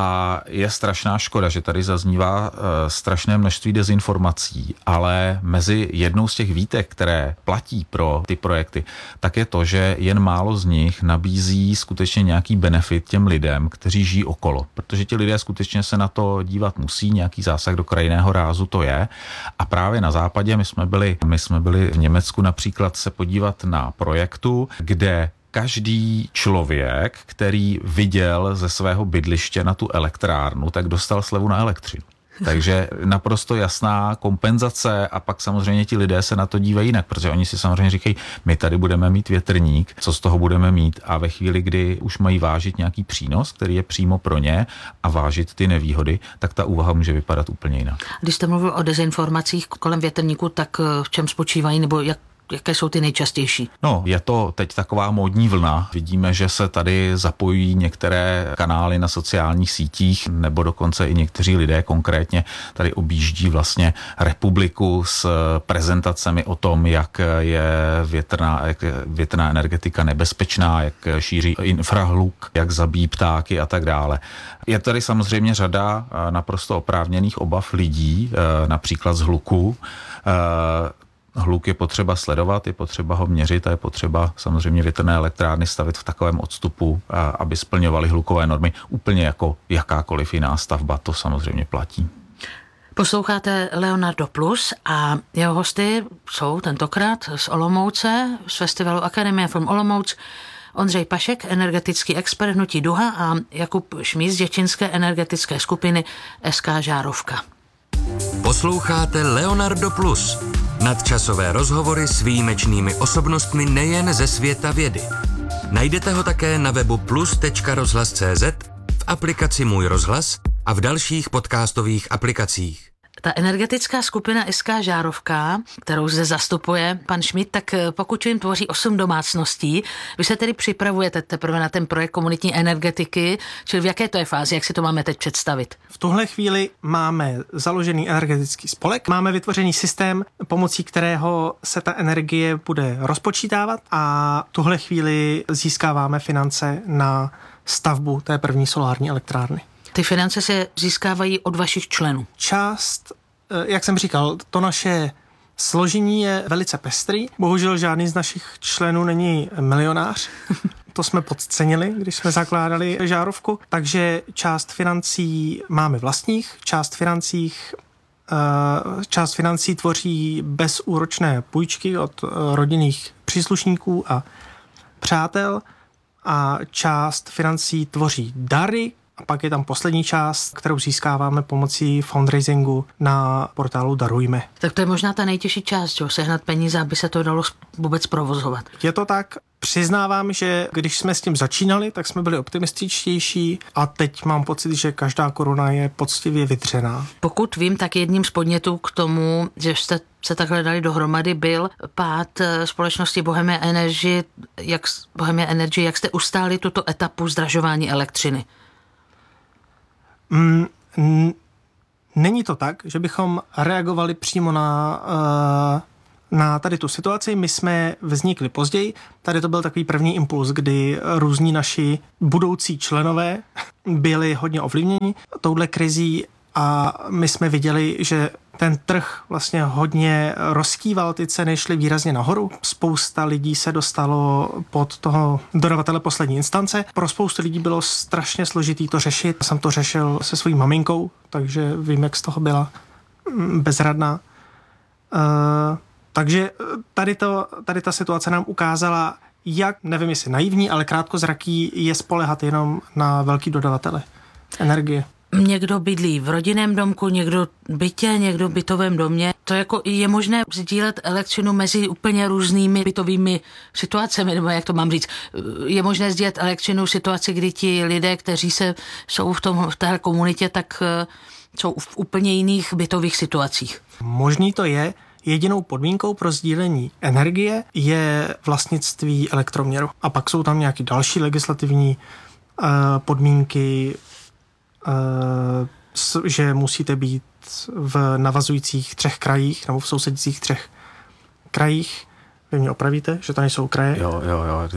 T: a je strašná škoda, že tady zaznívá e, strašné množství dezinformací, ale mezi jednou z těch výtek, které platí pro ty projekty, tak je to, že jen málo z nich nabízí skutečně nějaký benefit těm lidem, kteří žijí okolo, protože ti lidé skutečně se na to dívat musí, nějaký zásah do krajinného rázu to je. A právě na západě my jsme byli, my jsme byli v Německu například se podívat na projektu, kde každý člověk, který viděl ze svého bydliště na tu elektrárnu, tak dostal slevu na elektřinu. Takže naprosto jasná kompenzace a pak samozřejmě ti lidé se na to dívají jinak, protože oni si samozřejmě říkají, my tady budeme mít větrník, co z toho budeme mít a ve chvíli, kdy už mají vážit nějaký přínos, který je přímo pro ně a vážit ty nevýhody, tak ta úvaha může vypadat úplně jinak.
S: Když jste mluvil o dezinformacích kolem větrníku, tak v čem spočívají nebo jak Jaké jsou ty nejčastější?
T: No, je to teď taková módní vlna. Vidíme, že se tady zapojují některé kanály na sociálních sítích, nebo dokonce i někteří lidé konkrétně tady objíždí vlastně republiku s prezentacemi o tom, jak je větrná, jak je větrná energetika nebezpečná, jak šíří infrahluk, jak zabíjí ptáky a tak dále. Je tady samozřejmě řada naprosto oprávněných obav lidí, například z hluku. Hluk je potřeba sledovat, je potřeba ho měřit a je potřeba samozřejmě větrné elektrárny stavit v takovém odstupu, aby splňovaly hlukové normy, úplně jako jakákoliv jiná stavba, to samozřejmě platí.
S: Posloucháte Leonardo Plus a jeho hosty jsou tentokrát z Olomouce, z festivalu Akademia Film Olomouc, Ondřej Pašek, energetický expert Hnutí Duha a Jakub Šmíd z děčínské energetické skupiny S K Žárovka.
E: Posloucháte Leonardo Plus. Nadčasové rozhovory s výjimečnými osobnostmi nejen ze světa vědy. Najdete ho také na webu plus tečka rozhlas tečka cé zet, v aplikaci Můj rozhlas a v dalších podcastových aplikacích.
S: Ta energetická skupina S K Žárovka, kterou zde zastupuje pan Šmíd, tak pokud jim tvoří osm domácností, vy se tedy připravujete teprve na ten projekt komunitní energetiky, čili v jaké to je fázi, jak si to máme teď představit?
U: V tuhle chvíli máme založený energetický spolek, máme vytvořený systém, pomocí kterého se ta energie bude rozpočítávat a v tuhle chvíli získáváme finance na stavbu té první solární elektrárny.
S: Ty finance se získávají od vašich členů?
U: Část, jak jsem říkal, to naše Složení je velice pestrý. Bohužel žádný z našich členů není milionář. To jsme podcenili, když jsme zakládali žárovku. Takže část financí máme vlastních, část financích část financí tvoří bezúročné půjčky od rodinných příslušníků a přátel a část financí tvoří dary a pak je tam poslední část, kterou získáváme pomocí fundraisingu na portálu Darujme.
S: Tak to je možná ta nejtěžší část, že? Sehnat peníze, aby se to dalo vůbec provozovat.
U: Je to tak. Přiznávám, že když jsme s tím začínali, tak jsme byli optimističtější a teď mám pocit, že každá koruna je poctivě vytřená.
S: Pokud vím, tak jedním z podnětů k tomu, že jste se takhle dali dohromady, byl pád společnosti Bohemia Energy. Jak, Bohemia Energy, jak jste ustáli tuto etapu zdražování elektřiny?
U: Mm, n- není to tak, že bychom reagovali přímo na... Uh, Na tady tu situaci. My jsme vznikli později. Tady to byl takový první impuls, kdy různí naši budoucí členové byli hodně ovlivněni touhle krizí a my jsme viděli, že ten trh vlastně hodně rozkýval, ty ceny šly výrazně nahoru. Spousta lidí se dostalo pod toho dodavatele poslední instance. Pro spoustu lidí bylo strašně složitý to řešit. Jsem to řešil se svojí maminkou, takže vím, jak z toho byla bezradná. Uh, Takže tady, to, tady ta situace nám ukázala, jak, nevím jestli naivní, ale krátkozraký je spoléhat jenom na velký dodavatele energie.
S: Někdo bydlí v rodinném domku, někdo bytě, někdo v bytovém domě. To jako je možné sdílet elektřinu mezi úplně různými bytovými situacemi, nebo jak to mám říct. Je možné sdílet elektřinu v situaci, kdy ti lidé, kteří se, jsou v, tom, v té komunitě, tak jsou v úplně jiných bytových situacích.
U: Možný to je. Jedinou podmínkou pro sdílení energie je vlastnictví elektroměru. A pak jsou tam nějaké další legislativní uh, podmínky, uh, s, že musíte být v navazujících třech krajích nebo v sousedících třech krajích. Vy mě opravíte, že to nejsou kraje?
T: Jo, jo, jo.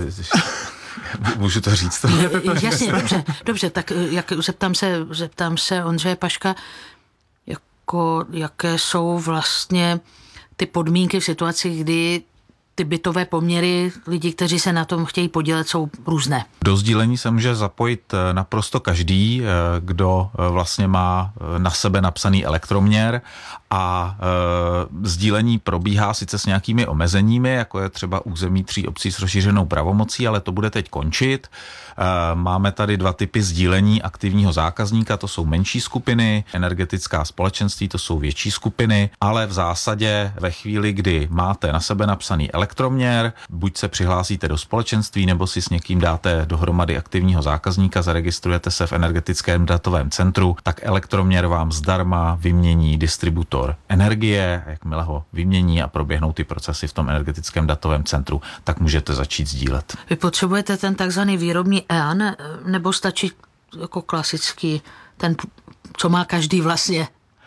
T: Můžu to říct?
S: Jasně, dobře, dobře, tak jak, zeptám se, zeptám se Ondřeje Paška, jako, jaké jsou vlastně ty podmínky v situaci, kdy ty bytové poměry lidí, kteří se na tom chtějí podílet, jsou různé.
T: Do sdílení se může zapojit naprosto každý, kdo vlastně má na sebe napsaný elektroměr a e, sdílení probíhá sice s nějakými omezeními, jako je třeba území tří obcí s rozšířenou pravomocí, ale to bude teď končit. E, máme tady dva typy sdílení aktivního zákazníka, to jsou menší skupiny, energetická společenství, to jsou větší skupiny, ale v zásadě ve chvíli, kdy máte na sebe napsaný elektroměr, buď se přihlásíte do společenství, nebo si s někým dáte dohromady aktivního zákazníka, zaregistrujete se v energetickém datovém centru, tak elektroměr vám zdarma vymění distributor energie, jakmile ho vymění a proběhnou ty procesy v tom energetickém datovém centru, tak můžete začít sdílet.
S: Vy potřebujete ten takzvaný výrobní E A N, nebo stačí jako klasický, ten, co má každý vlastně?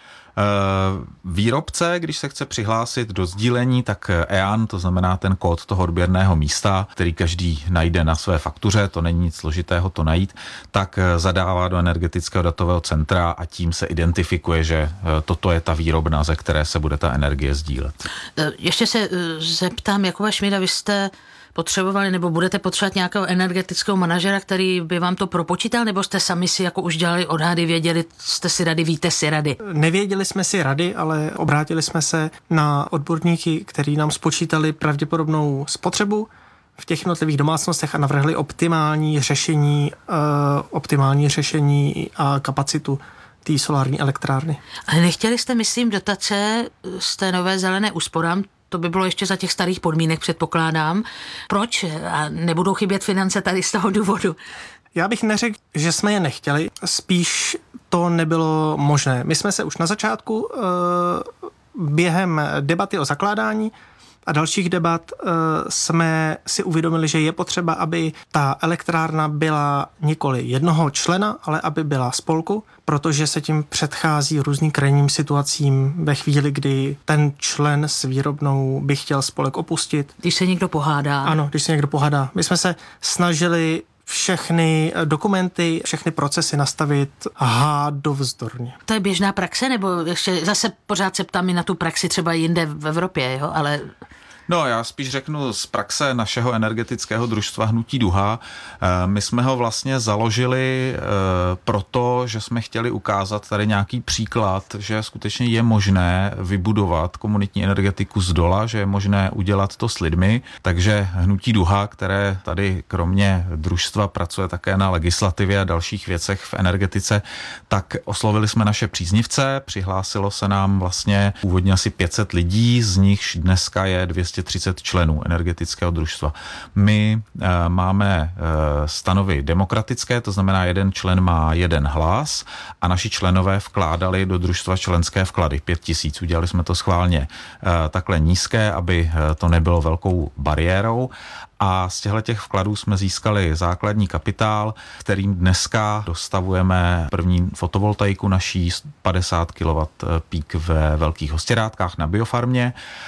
T: Výrobce, když se chce přihlásit do sdílení, tak E A N, to znamená ten kód toho odběrného místa, který každý najde na své faktuře, to není nic složitého to najít, tak zadává do energetického datového centra a tím se identifikuje, že toto je ta výrobna, ze které se bude ta energie sdílet.
S: Ještě se zeptám, Jakuba Šmída, vy jste potřebovali nebo budete potřebovat nějakého energetického manažera, který by vám to propočítal, nebo jste sami si jako už dělali odhady, věděli, jste si rady, víte si rady?
U: Nevěděli jsme si rady, ale obrátili jsme se na odborníky, kteří nám spočítali pravděpodobnou spotřebu v těch jednotlivých domácnostech a navrhli optimální řešení, uh, optimální řešení a kapacitu té solární elektrárny.
S: Ale nechtěli jste, myslím, dotace z té nové zelené úsporám? To by bylo ještě za těch starých podmínek, předpokládám. Proč? A nebudou chybět finance tady z toho důvodu?
U: Já bych neřekl, že jsme je nechtěli, spíš to nebylo možné. My jsme se už na začátku během debaty o zakládání a dalších debat jsme si uvědomili, že je potřeba, aby ta elektrárna byla nikoli jednoho člena, ale aby byla spolku, protože se tím předchází různým krajním situacím ve chvíli, kdy ten člen s výrobnou by chtěl spolek opustit.
S: Když se někdo pohádá.
U: Ano, když se někdo pohádá. My jsme se snažili všechny dokumenty, všechny procesy nastavit hádovzdorně.
S: To je běžná praxe, nebo ještě zase pořád se ptám i na tu praxi třeba jinde v Evropě, jo, ale...
T: No, já spíš řeknu z praxe našeho energetického družstva Hnutí Duha. My jsme ho vlastně založili proto, že jsme chtěli ukázat tady nějaký příklad, že skutečně je možné vybudovat komunitní energetiku z dola, že je možné udělat to s lidmi. Takže Hnutí Duha, které tady kromě družstva pracuje také na legislativě a dalších věcech v energetice, tak oslovili jsme naše příznivce, přihlásilo se nám vlastně původně asi pět set lidí, z nichž dneska je dvě stě třicet členů energetického družstva. My e, máme e, stanovy demokratické, to znamená, jeden člen má jeden hlas a naši členové vkládali do družstva členské vklady. Pět tisíc. Udělali jsme to schválně e, takhle nízké, aby e, to nebylo velkou bariérou. A z těchto těch vkladů jsme získali základní kapitál, kterým dneska dostavujeme první fotovoltaiku naší padesát kilowattů pík ve Velkých Hostěrátkách na biofarmě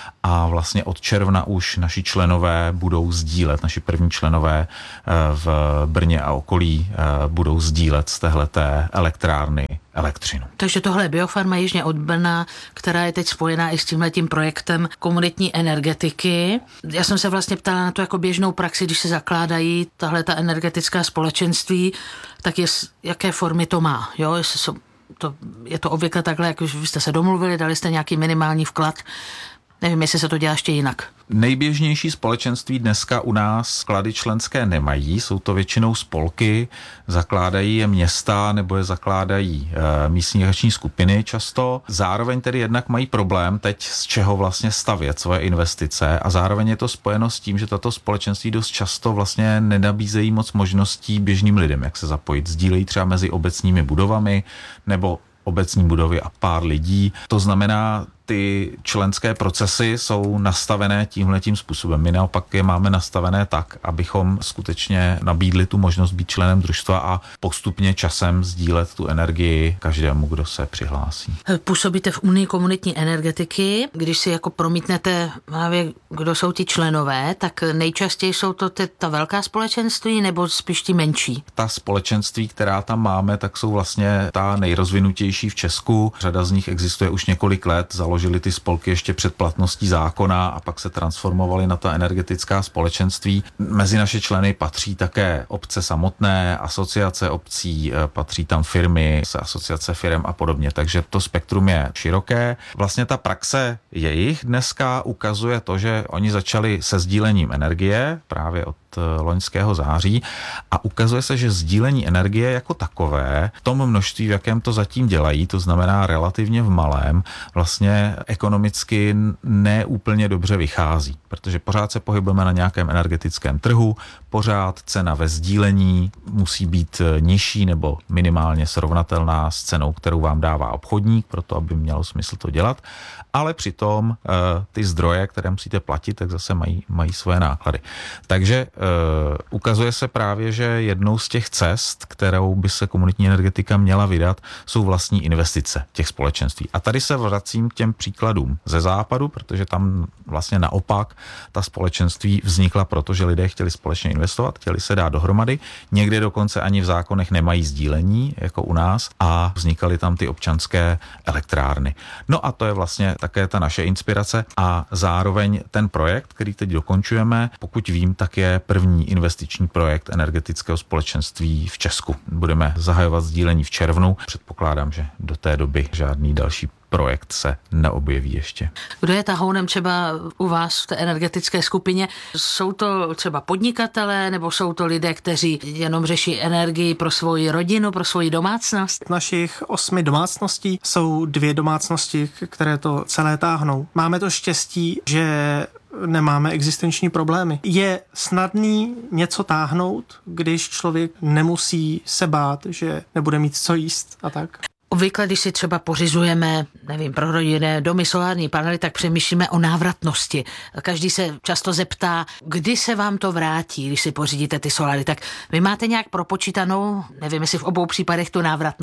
T: a vlastně od června už naši členové budou sdílet, naši první členové v Brně a okolí budou sdílet z téhleté elektrárny elektřinu.
S: Takže tohle je biofarma jižně od Brna, která je teď spojená i s tímhletím projektem komunitní energetiky. Já jsem se vlastně ptala na to jako běžnou praxi, když se zakládají tahle ta energetická společenství, tak je, jaké formy to má, jo, jestli jsou, to, je to obvykle takhle, jak vy jste se domluvili, dali jste nějaký minimální vklad. Nevím, jestli se to dělá ještě jinak.
T: Nejběžnější společenství dneska u nás sklady členské nemají, jsou to většinou spolky, zakládají je města nebo je zakládají e, místní akční skupiny často. Zároveň tedy jednak mají problém teď z čeho vlastně stavět svoje investice a zároveň je to spojeno s tím, že tato společenství dost často vlastně nenabízejí moc možností běžným lidem, jak se zapojit. Sdílejí třeba mezi obecními budovami nebo obecní budovy a pár lidí. To znamená, ty členské procesy jsou nastavené tímhletím způsobem. My naopak je máme nastavené tak, abychom skutečně nabídli tu možnost být členem družstva a postupně časem sdílet tu energii každému, kdo se přihlásí.
S: Působíte v Unii komunitní energetiky. Když si jako promítnete, kdo jsou ti členové, tak nejčastěji jsou to ty, ta velká společenství nebo spíš ti menší?
T: Ta společenství, která tam máme, tak jsou vlastně ta nejrozvinutější v Česku. Řada z nich existuje už několik let, založili ty spolky ještě před platností zákona a pak se transformovali na ta energetická společenství. Mezi naše členy patří také obce samotné, asociace obcí, patří tam firmy, asociace firem a podobně, takže to spektrum je široké. Vlastně ta praxe jejich dneska ukazuje to, že oni začali se sdílením energie právě od loňského září a ukazuje se, že sdílení energie jako takové v tom množství, v jakém to zatím dělají, to znamená relativně v malém, vlastně ekonomicky neúplně dobře vychází, protože pořád se pohybujeme na nějakém energetickém trhu, pořád cena ve sdílení musí být nižší nebo minimálně srovnatelná s cenou, kterou vám dává obchodník, proto aby mělo smysl to dělat, ale přitom ty zdroje, které musíte platit, tak zase mají, mají svoje náklady. Takže Uh, ukazuje se právě, že jednou z těch cest, kterou by se komunitní energetika měla vydat, jsou vlastní investice těch společenství. A tady se vracím k těm příkladům ze západu, protože tam vlastně naopak ta společenství vznikla proto, že lidé chtěli společně investovat, chtěli se dát dohromady, někde dokonce ani v zákonech nemají sdílení, jako u nás, a vznikaly tam ty občanské elektrárny. No a to je vlastně také ta naše inspirace a zároveň ten projekt, který teď dokončujeme, pokud vím, tak je první investiční projekt energetického společenství v Česku. Budeme zahajovat sdílení v červnu. Předpokládám, že do té doby žádný další projekt se neobjeví ještě.
S: Kdo je tahounem třeba u vás v té energetické skupině? Jsou to třeba podnikatelé nebo jsou to lidé, kteří jenom řeší energii pro svoji rodinu, pro svoji domácnost?
U: Z našich osmi domácností jsou dvě domácnosti, které to celé táhnou. Máme to štěstí, že nemáme existenční problémy. Je snadný něco táhnout, když člověk nemusí se bát, že nebude mít co jíst a tak.
S: Obvykle, když si třeba pořizujeme, nevím, pro rodinné domy, solární panely, tak přemýšlíme o návratnosti. Každý se často zeptá, kdy se vám to vrátí, když si pořídíte ty soláry. Tak vy máte nějak propočítanou, nevím, jestli v obou případech tu návratnost?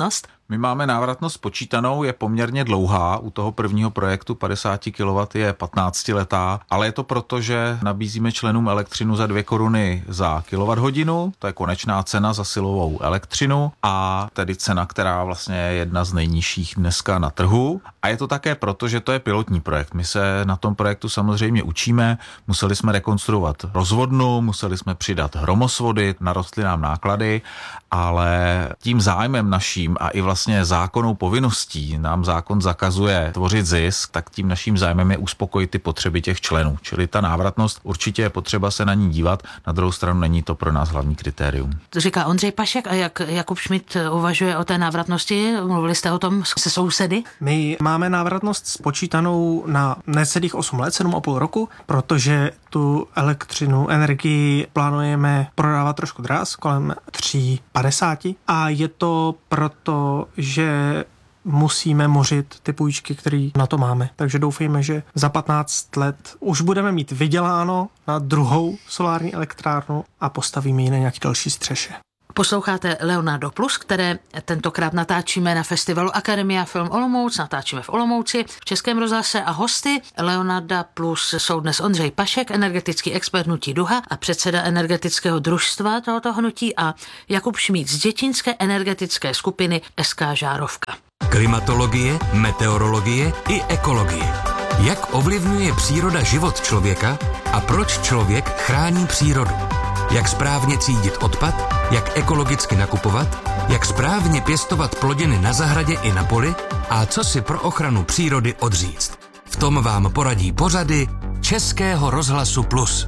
T: My máme návratnost počítanou, je poměrně dlouhá, u toho prvního projektu padesát kilowattů je patnáctiletá, ale je to proto, že nabízíme členům elektřinu za dvě koruny za kilowatthodinu, to je konečná cena za silovou elektřinu a tedy cena, která vlastně je jedna z nejnižších dneska na trhu. A je to také proto, že to je pilotní projekt. My se na tom projektu samozřejmě učíme, museli jsme rekonstruovat rozvodnu, museli jsme přidat hromosvody, narostly nám náklady, ale tím zájmem naším a i vlastně zákonnou povinností nám zákon zakazuje tvořit zisk, tak tím naším zájmem je uspokojit ty potřeby těch členů. Čili ta návratnost určitě je potřeba se na ní dívat, na druhou stranu není to pro nás hlavní kritérium.
S: To říká Ondřej Pašek a jak Jakub Schmidt uvažuje o té návratnosti? Mluvili jste o tom se sousedy?
U: My máme návratnost spočítanou na necelých osm let, sedm a půl roku, protože tu elektřinu, energii plánujeme prodávat trošku dráz, kolem tři padesát. A je to proto, že musíme mořit ty půjčky, které na to máme. Takže doufejme, že za patnáct let už budeme mít vyděláno na druhou solární elektrárnu a postavíme ji na nějaký další střeše.
S: Posloucháte Leonardo Plus, které tentokrát natáčíme na festivalu Akademia Film Olomouc, natáčíme v Olomouci v Českém rozhlase a hosty Leonarda Plus jsou dnes Ondřej Pašek, energetický expert hnutí Duha a předseda energetického družstva tohoto hnutí a Jakub Schmidt z děčínské energetické skupiny S K Žárovka.
R: Klimatologie, meteorologie i ekologie. Jak ovlivňuje příroda život člověka a proč člověk chrání přírodu? Jak správně třídit odpad, jak ekologicky nakupovat, jak správně pěstovat plodiny na zahradě i na poli a co si pro ochranu přírody odříct. V tom vám poradí pořady Českého rozhlasu Plus.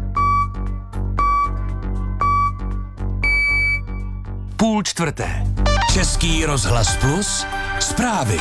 R: Půl čtvrté. Český rozhlas Plus. Zprávy.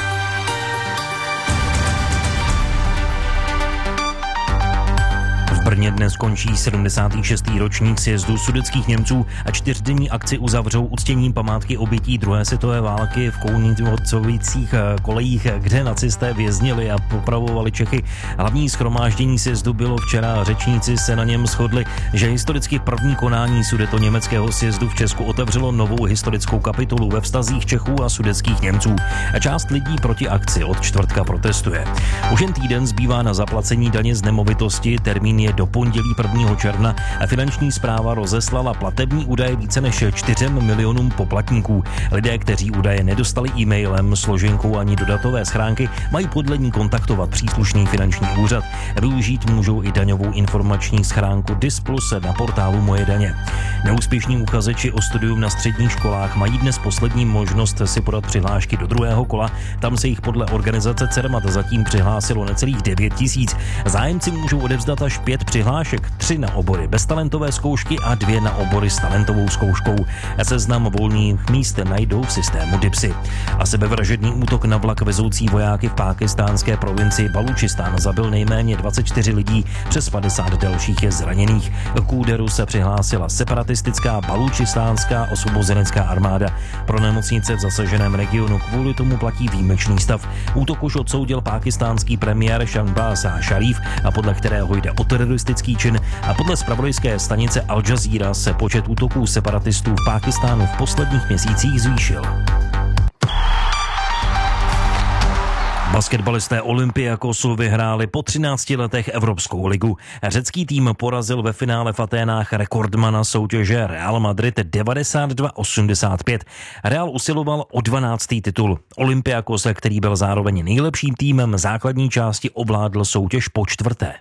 I: V Brně dnes končí sedmdesátý šestý ročník sjezdu sudetských Němců a čtyřdenní akci uzavřou uctěním památky obětí druhé světové války v Kounicovicích kolejích, kde nacisté věznili a popravovali Čechy. Hlavní shromáždění sjezdu bylo včera, řečníci se na něm shodli, že historicky první konání sudetoněmeckého sjezdu v Česku otevřelo novou historickou kapitolu ve vztazích Čechů a sudetských Němců. Část lidí proti akci od čtvrtka protestuje. Už jen týden zbývá na zaplacení daně z nemovitosti, termín je do pondělí prvního června a finanční správa rozeslala platební údaje více než čtyřem milionům poplatníků. Lidé, kteří údaje nedostali e-mailem, složenkou ani do datové schránky, mají podle ní kontaktovat příslušný finanční úřad. Využít můžou i daňovou informační schránku D I S plus na portálu Moje daně. Neúspěšní uchazeči o studium na středních školách mají dnes poslední možnost si podat přihlášky do druhého kola. Tam se jich podle organizace CERMAT zatím přihlásilo necelých devět tisíc. Zájemci můžou odevzdat až pět přihlášek, tři na obory beztalentové zkoušky a dvě na obory s talentovou zkouškou. Seznam volných míst najdou v systému DIPSy. A sebevražedný útok na vlak vezoucí vojáky v pákistánské provincii Balučistán zabil nejméně dvacet čtyři lidí, přes padesát dalších je zraněných. K úderu se přihlásila separatistická Balučistánská osvobozenecká armáda. Pro nemocnice v zasaženém regionu kvůli tomu platí výjimečný stav. Útok už odsoudil pákistánský premiér Shahbaz Sharif, a podle kterého jde o teroristický čin, a podle zpravodajské stanice Al Jazeera se počet útoků separatistů v Pákistánu v posledních měsících zvýšil. Basketbalisté Olympiakosu vyhráli po třinácti letech Evropskou ligu. Řecký tým porazil ve finále v Aténách rekordmana soutěže Real Madrid devadesát dva osmdesát pět. Real usiloval o dvanáctý titul. Olympiakos, který byl zároveň nejlepším týmem základní části, ovládl soutěž po čtvrté.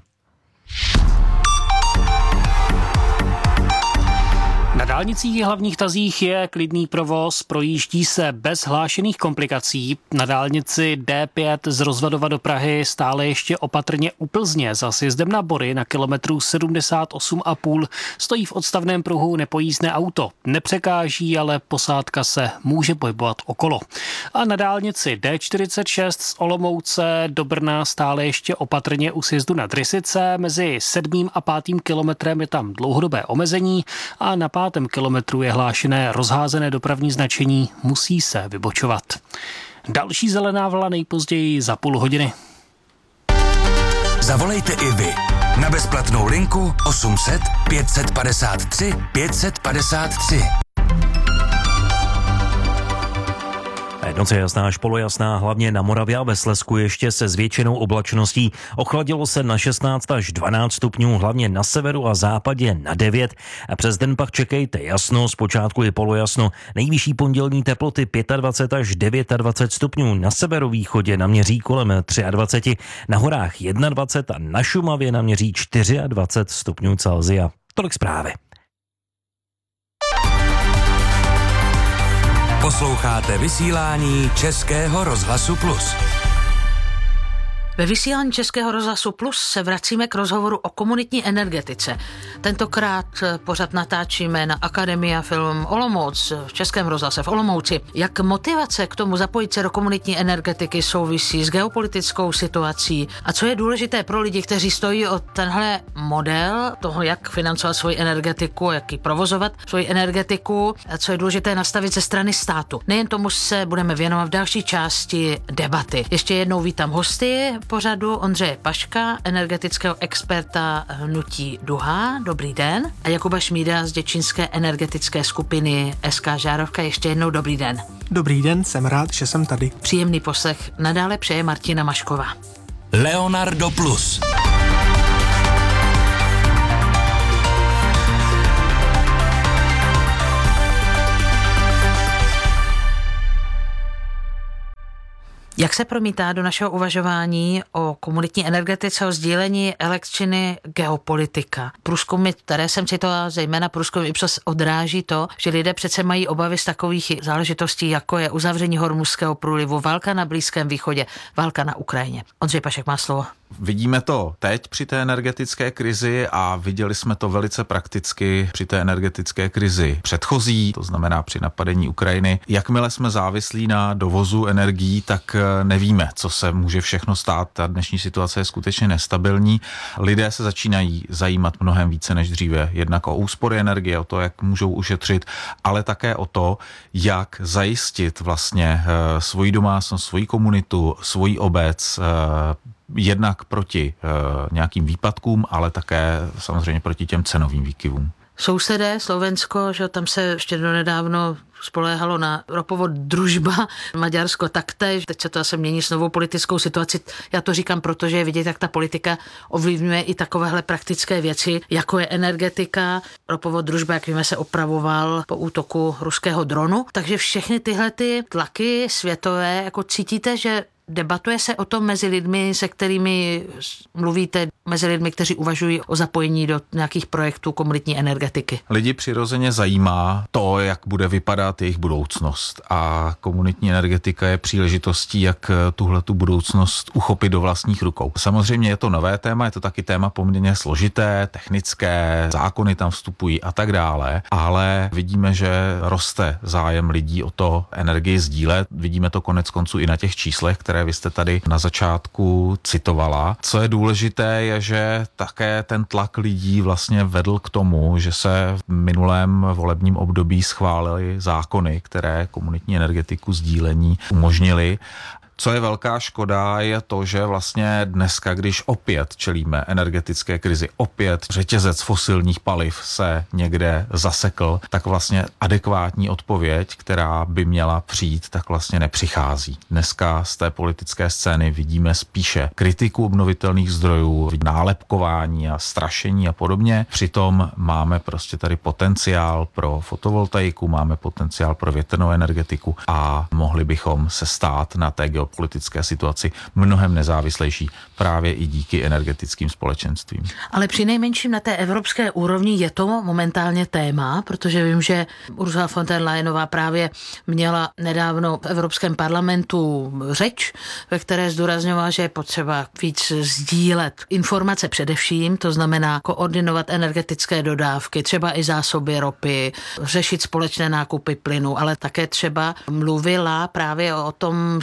Q: Na dálnicích hlavních tazích je klidný provoz, projíždí se bez hlášených komplikací. Na dálnici D pět z Rozvadova do Prahy stále ještě opatrně u Plzně za sjezdem na Bory na kilometru sedmdesát osm a půl stojí v odstavném pruhu nepojízdné auto. Nepřekáží, ale posádka se může pohybovat okolo. A na dálnici D čtyřicet šest z Olomouce do Brna stále ještě opatrně u sjezdu na Drysice. Mezi sedmým a pátým kilometrem je tam dlouhodobé omezení a na pátém kilometru je hlášené rozházené dopravní značení, musí se vybočovat. Další zelená vlna nejpozději za půl hodiny.
R: Zavolejte i vy na bezplatnou linku osm set pět set padesát tři pět set padesát tři.
I: Noc je jasná až polojasná, hlavně na Moravě a ve Slezsku ještě se zvětšenou oblačností. Ochladilo se na šestnáct až dvanáct stupňů, hlavně na severu a západě na devět. A přes den pak čekejte jasno, zpočátku je polojasno. Nejvyšší pondělní teploty dvacet pět až dvacet devět stupňů, na severovýchodě naměří kolem dvacet tři, na horách dvacet jedna a na Šumavě naměří dvacet čtyři stupňů Celsia. Tolik zprávy.
R: Posloucháte vysílání Českého rozhlasu Plus.
S: Ve vysílání Českého rozhlasu Plus se vracíme k rozhovoru o komunitní energetice. Tentokrát pořad natáčíme na Akademia Film Olomouc v Českém rozhlase v Olomouci. Jak motivace k tomu zapojit se do komunitní energetiky souvisí s geopolitickou situací a co je důležité pro lidi, kteří stojí o tenhle model toho, jak financovat svoji energetiku, jak ji provozovat svoji energetiku a co je důležité nastavit ze strany státu. Nejen tomu se budeme věnovat v další části debaty. Ještě jednou vítám hosty pořadu Ondřeje Paška, energetického experta hnutí Duha. Dobrý den. A Jakuba Šmída z děčínské energetické skupiny S K Žárovka. Ještě jednou dobrý den.
U: Dobrý den, jsem rád, že jsem tady.
S: Příjemný poslech nadále přeje Martina Mašková.
R: Leonardo Plus.
S: Jak se promítá do našeho uvažování o komunitní energetice, o sdílení elektřiny geopolitika? Průzkumy, které jsem citovala, zejména průzkumy Ipsos, odráží to, že lidé přece mají obavy z takových záležitostí, jako je uzavření Hormuzského průlivu, válka na Blízkém východě, válka na Ukrajině. Ondřej Pašek má slovo.
T: Vidíme to teď při té energetické krizi a viděli jsme to velice prakticky při té energetické krizi předchozí, to znamená při napadení Ukrajiny. Jakmile jsme závislí na dovozu energií, tak nevíme, co se může všechno stát. Ta dnešní situace je skutečně nestabilní. Lidé se začínají zajímat mnohem více než dříve. Jednak o úspory energie, o to, jak můžou ušetřit, ale také o to, jak zajistit vlastně svoji domácnost, svoji komunitu, svoji obec, jednak proti e, nějakým výpadkům, ale také samozřejmě proti těm cenovým výkyvům.
S: Sousedé, Slovensko, že tam se ještě donedávno spoléhalo na ropovod Družba, Maďarsko taktéž, teď se to asi mění s novou politickou situaci. Já to říkám, protože je vidět, jak ta politika ovlivňuje i takovéhle praktické věci, jako je energetika. Ropovod Družba, jak víme, se opravoval po útoku ruského dronu. Takže všechny tyhle ty tlaky světové, jako cítíte, že debatuje se o tom mezi lidmi, se kterými mluvíte, mezi lidmi, kteří uvažují o zapojení do nějakých projektů komunitní energetiky?
T: Lidi přirozeně zajímá to, jak bude vypadat jejich budoucnost a komunitní energetika je příležitostí, jak tuhletu budoucnost uchopit do vlastních rukou. Samozřejmě je to nové téma, je to taky téma poměrně složité, technické, zákony tam vstupují a tak dále, ale vidíme, že roste zájem lidí o to energii sdílet. Vidíme to konec konců i na těch číslech, které vy jste tady na začátku citovala. Co je důležité, je, že také ten tlak lidí vlastně vedl k tomu, že se v minulém volebním období schválily zákony, které komunitní energetiku sdílení umožnily. Co je velká škoda, je to, že vlastně dneska, když opět čelíme energetické krizi, opět řetězec fosilních paliv se někde zasekl, tak vlastně adekvátní odpověď, která by měla přijít, tak vlastně nepřichází. Dneska z té politické scény vidíme spíše kritiku obnovitelných zdrojů, nálepkování a strašení a podobně. Přitom máme prostě tady potenciál pro fotovoltaiku, máme potenciál pro větrnou energetiku a mohli bychom se stát na té geopolitické situaci mnohem nezávislejší právě i díky energetickým společenstvím.
S: Ale při nejmenším na té evropské úrovni je to momentálně téma, protože vím, že Ursula von der Leyenová právě měla nedávno v Evropském parlamentu řeč, ve které zdůrazňovala, že je potřeba víc sdílet informace především, to znamená koordinovat energetické dodávky, třeba i zásoby ropy, řešit společné nákupy plynu, ale také třeba mluvila právě o tom, že je potřeba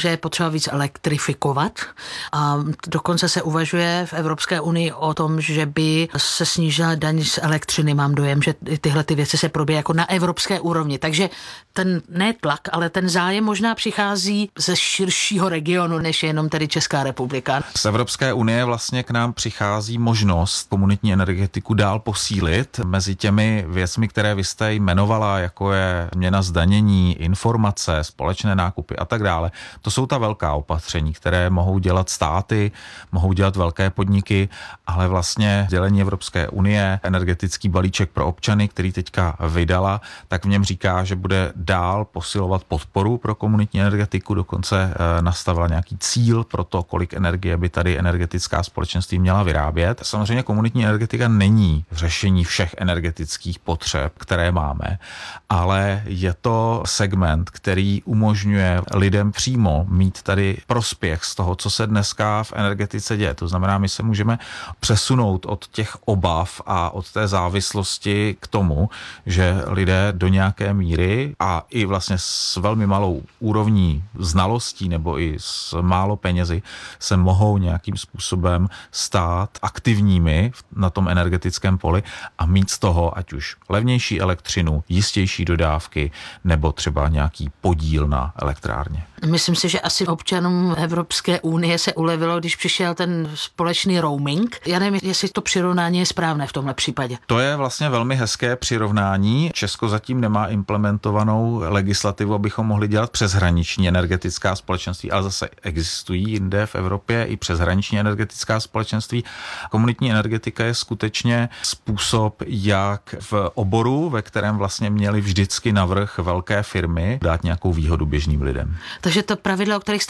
S: víc elektrifikovat a dokonce se uvažuje v Evropské unii o tom, že by se snížila daň z elektřiny. Mám dojem, že tyhle ty věci se probíhají jako na evropské úrovni. Takže ten ne tlak, ale ten zájem možná přichází ze širšího regionu, než jenom tedy Česká republika.
T: Z Evropské unie vlastně k nám přichází možnost komunitní energetiku dál posílit. Mezi těmi věcmi, které vy jste jmenovala, jako je změna zdanění, informace, společné nákupy a tak dále, to jsou ta velká opatření, které mohou dělat státy, mohou dělat velké podniky, ale vlastně dělení Evropské unie, energetický balíček pro občany, který teďka vydala, tak v něm říká, že bude dál posilovat podporu pro komunitní energetiku, dokonce nastavila nějaký cíl pro to, kolik energie by tady energetická společenství měla vyrábět. Samozřejmě komunitní energetika není řešení všech energetických potřeb, které máme, ale je to segment, který umožňuje lidem přímo mít tady prospěch z toho, co se dneska v energetice děje. To znamená, my se můžeme přesunout od těch obav a od té závislosti k tomu, že lidé do nějaké míry a i vlastně s velmi malou úrovní znalostí nebo i s málo penězi se mohou nějakým způsobem stát aktivními na tom energetickém poli a mít z toho ať už levnější elektřinu, jistější dodávky nebo třeba nějaký podíl na elektrárně.
S: Myslím si, že asi občanům Evropské unie se ulevilo, když přišel ten společný roaming. Já nevím, jestli to přirovnání je správné v tomhle případě.
T: To je vlastně velmi hezké přirovnání. Česko zatím nemá implementovanou legislativu, abychom mohli dělat přeshraniční energetická společenství, ale zase existují jinde v Evropě i přeshraniční energetická společenství. Komunitní energetika je skutečně způsob, jak v oboru, ve kterém vlastně měli vždycky navrch velké firmy, dát nějakou výhodu běžným lidem.
S: Takže to pravidlo, o kterých jste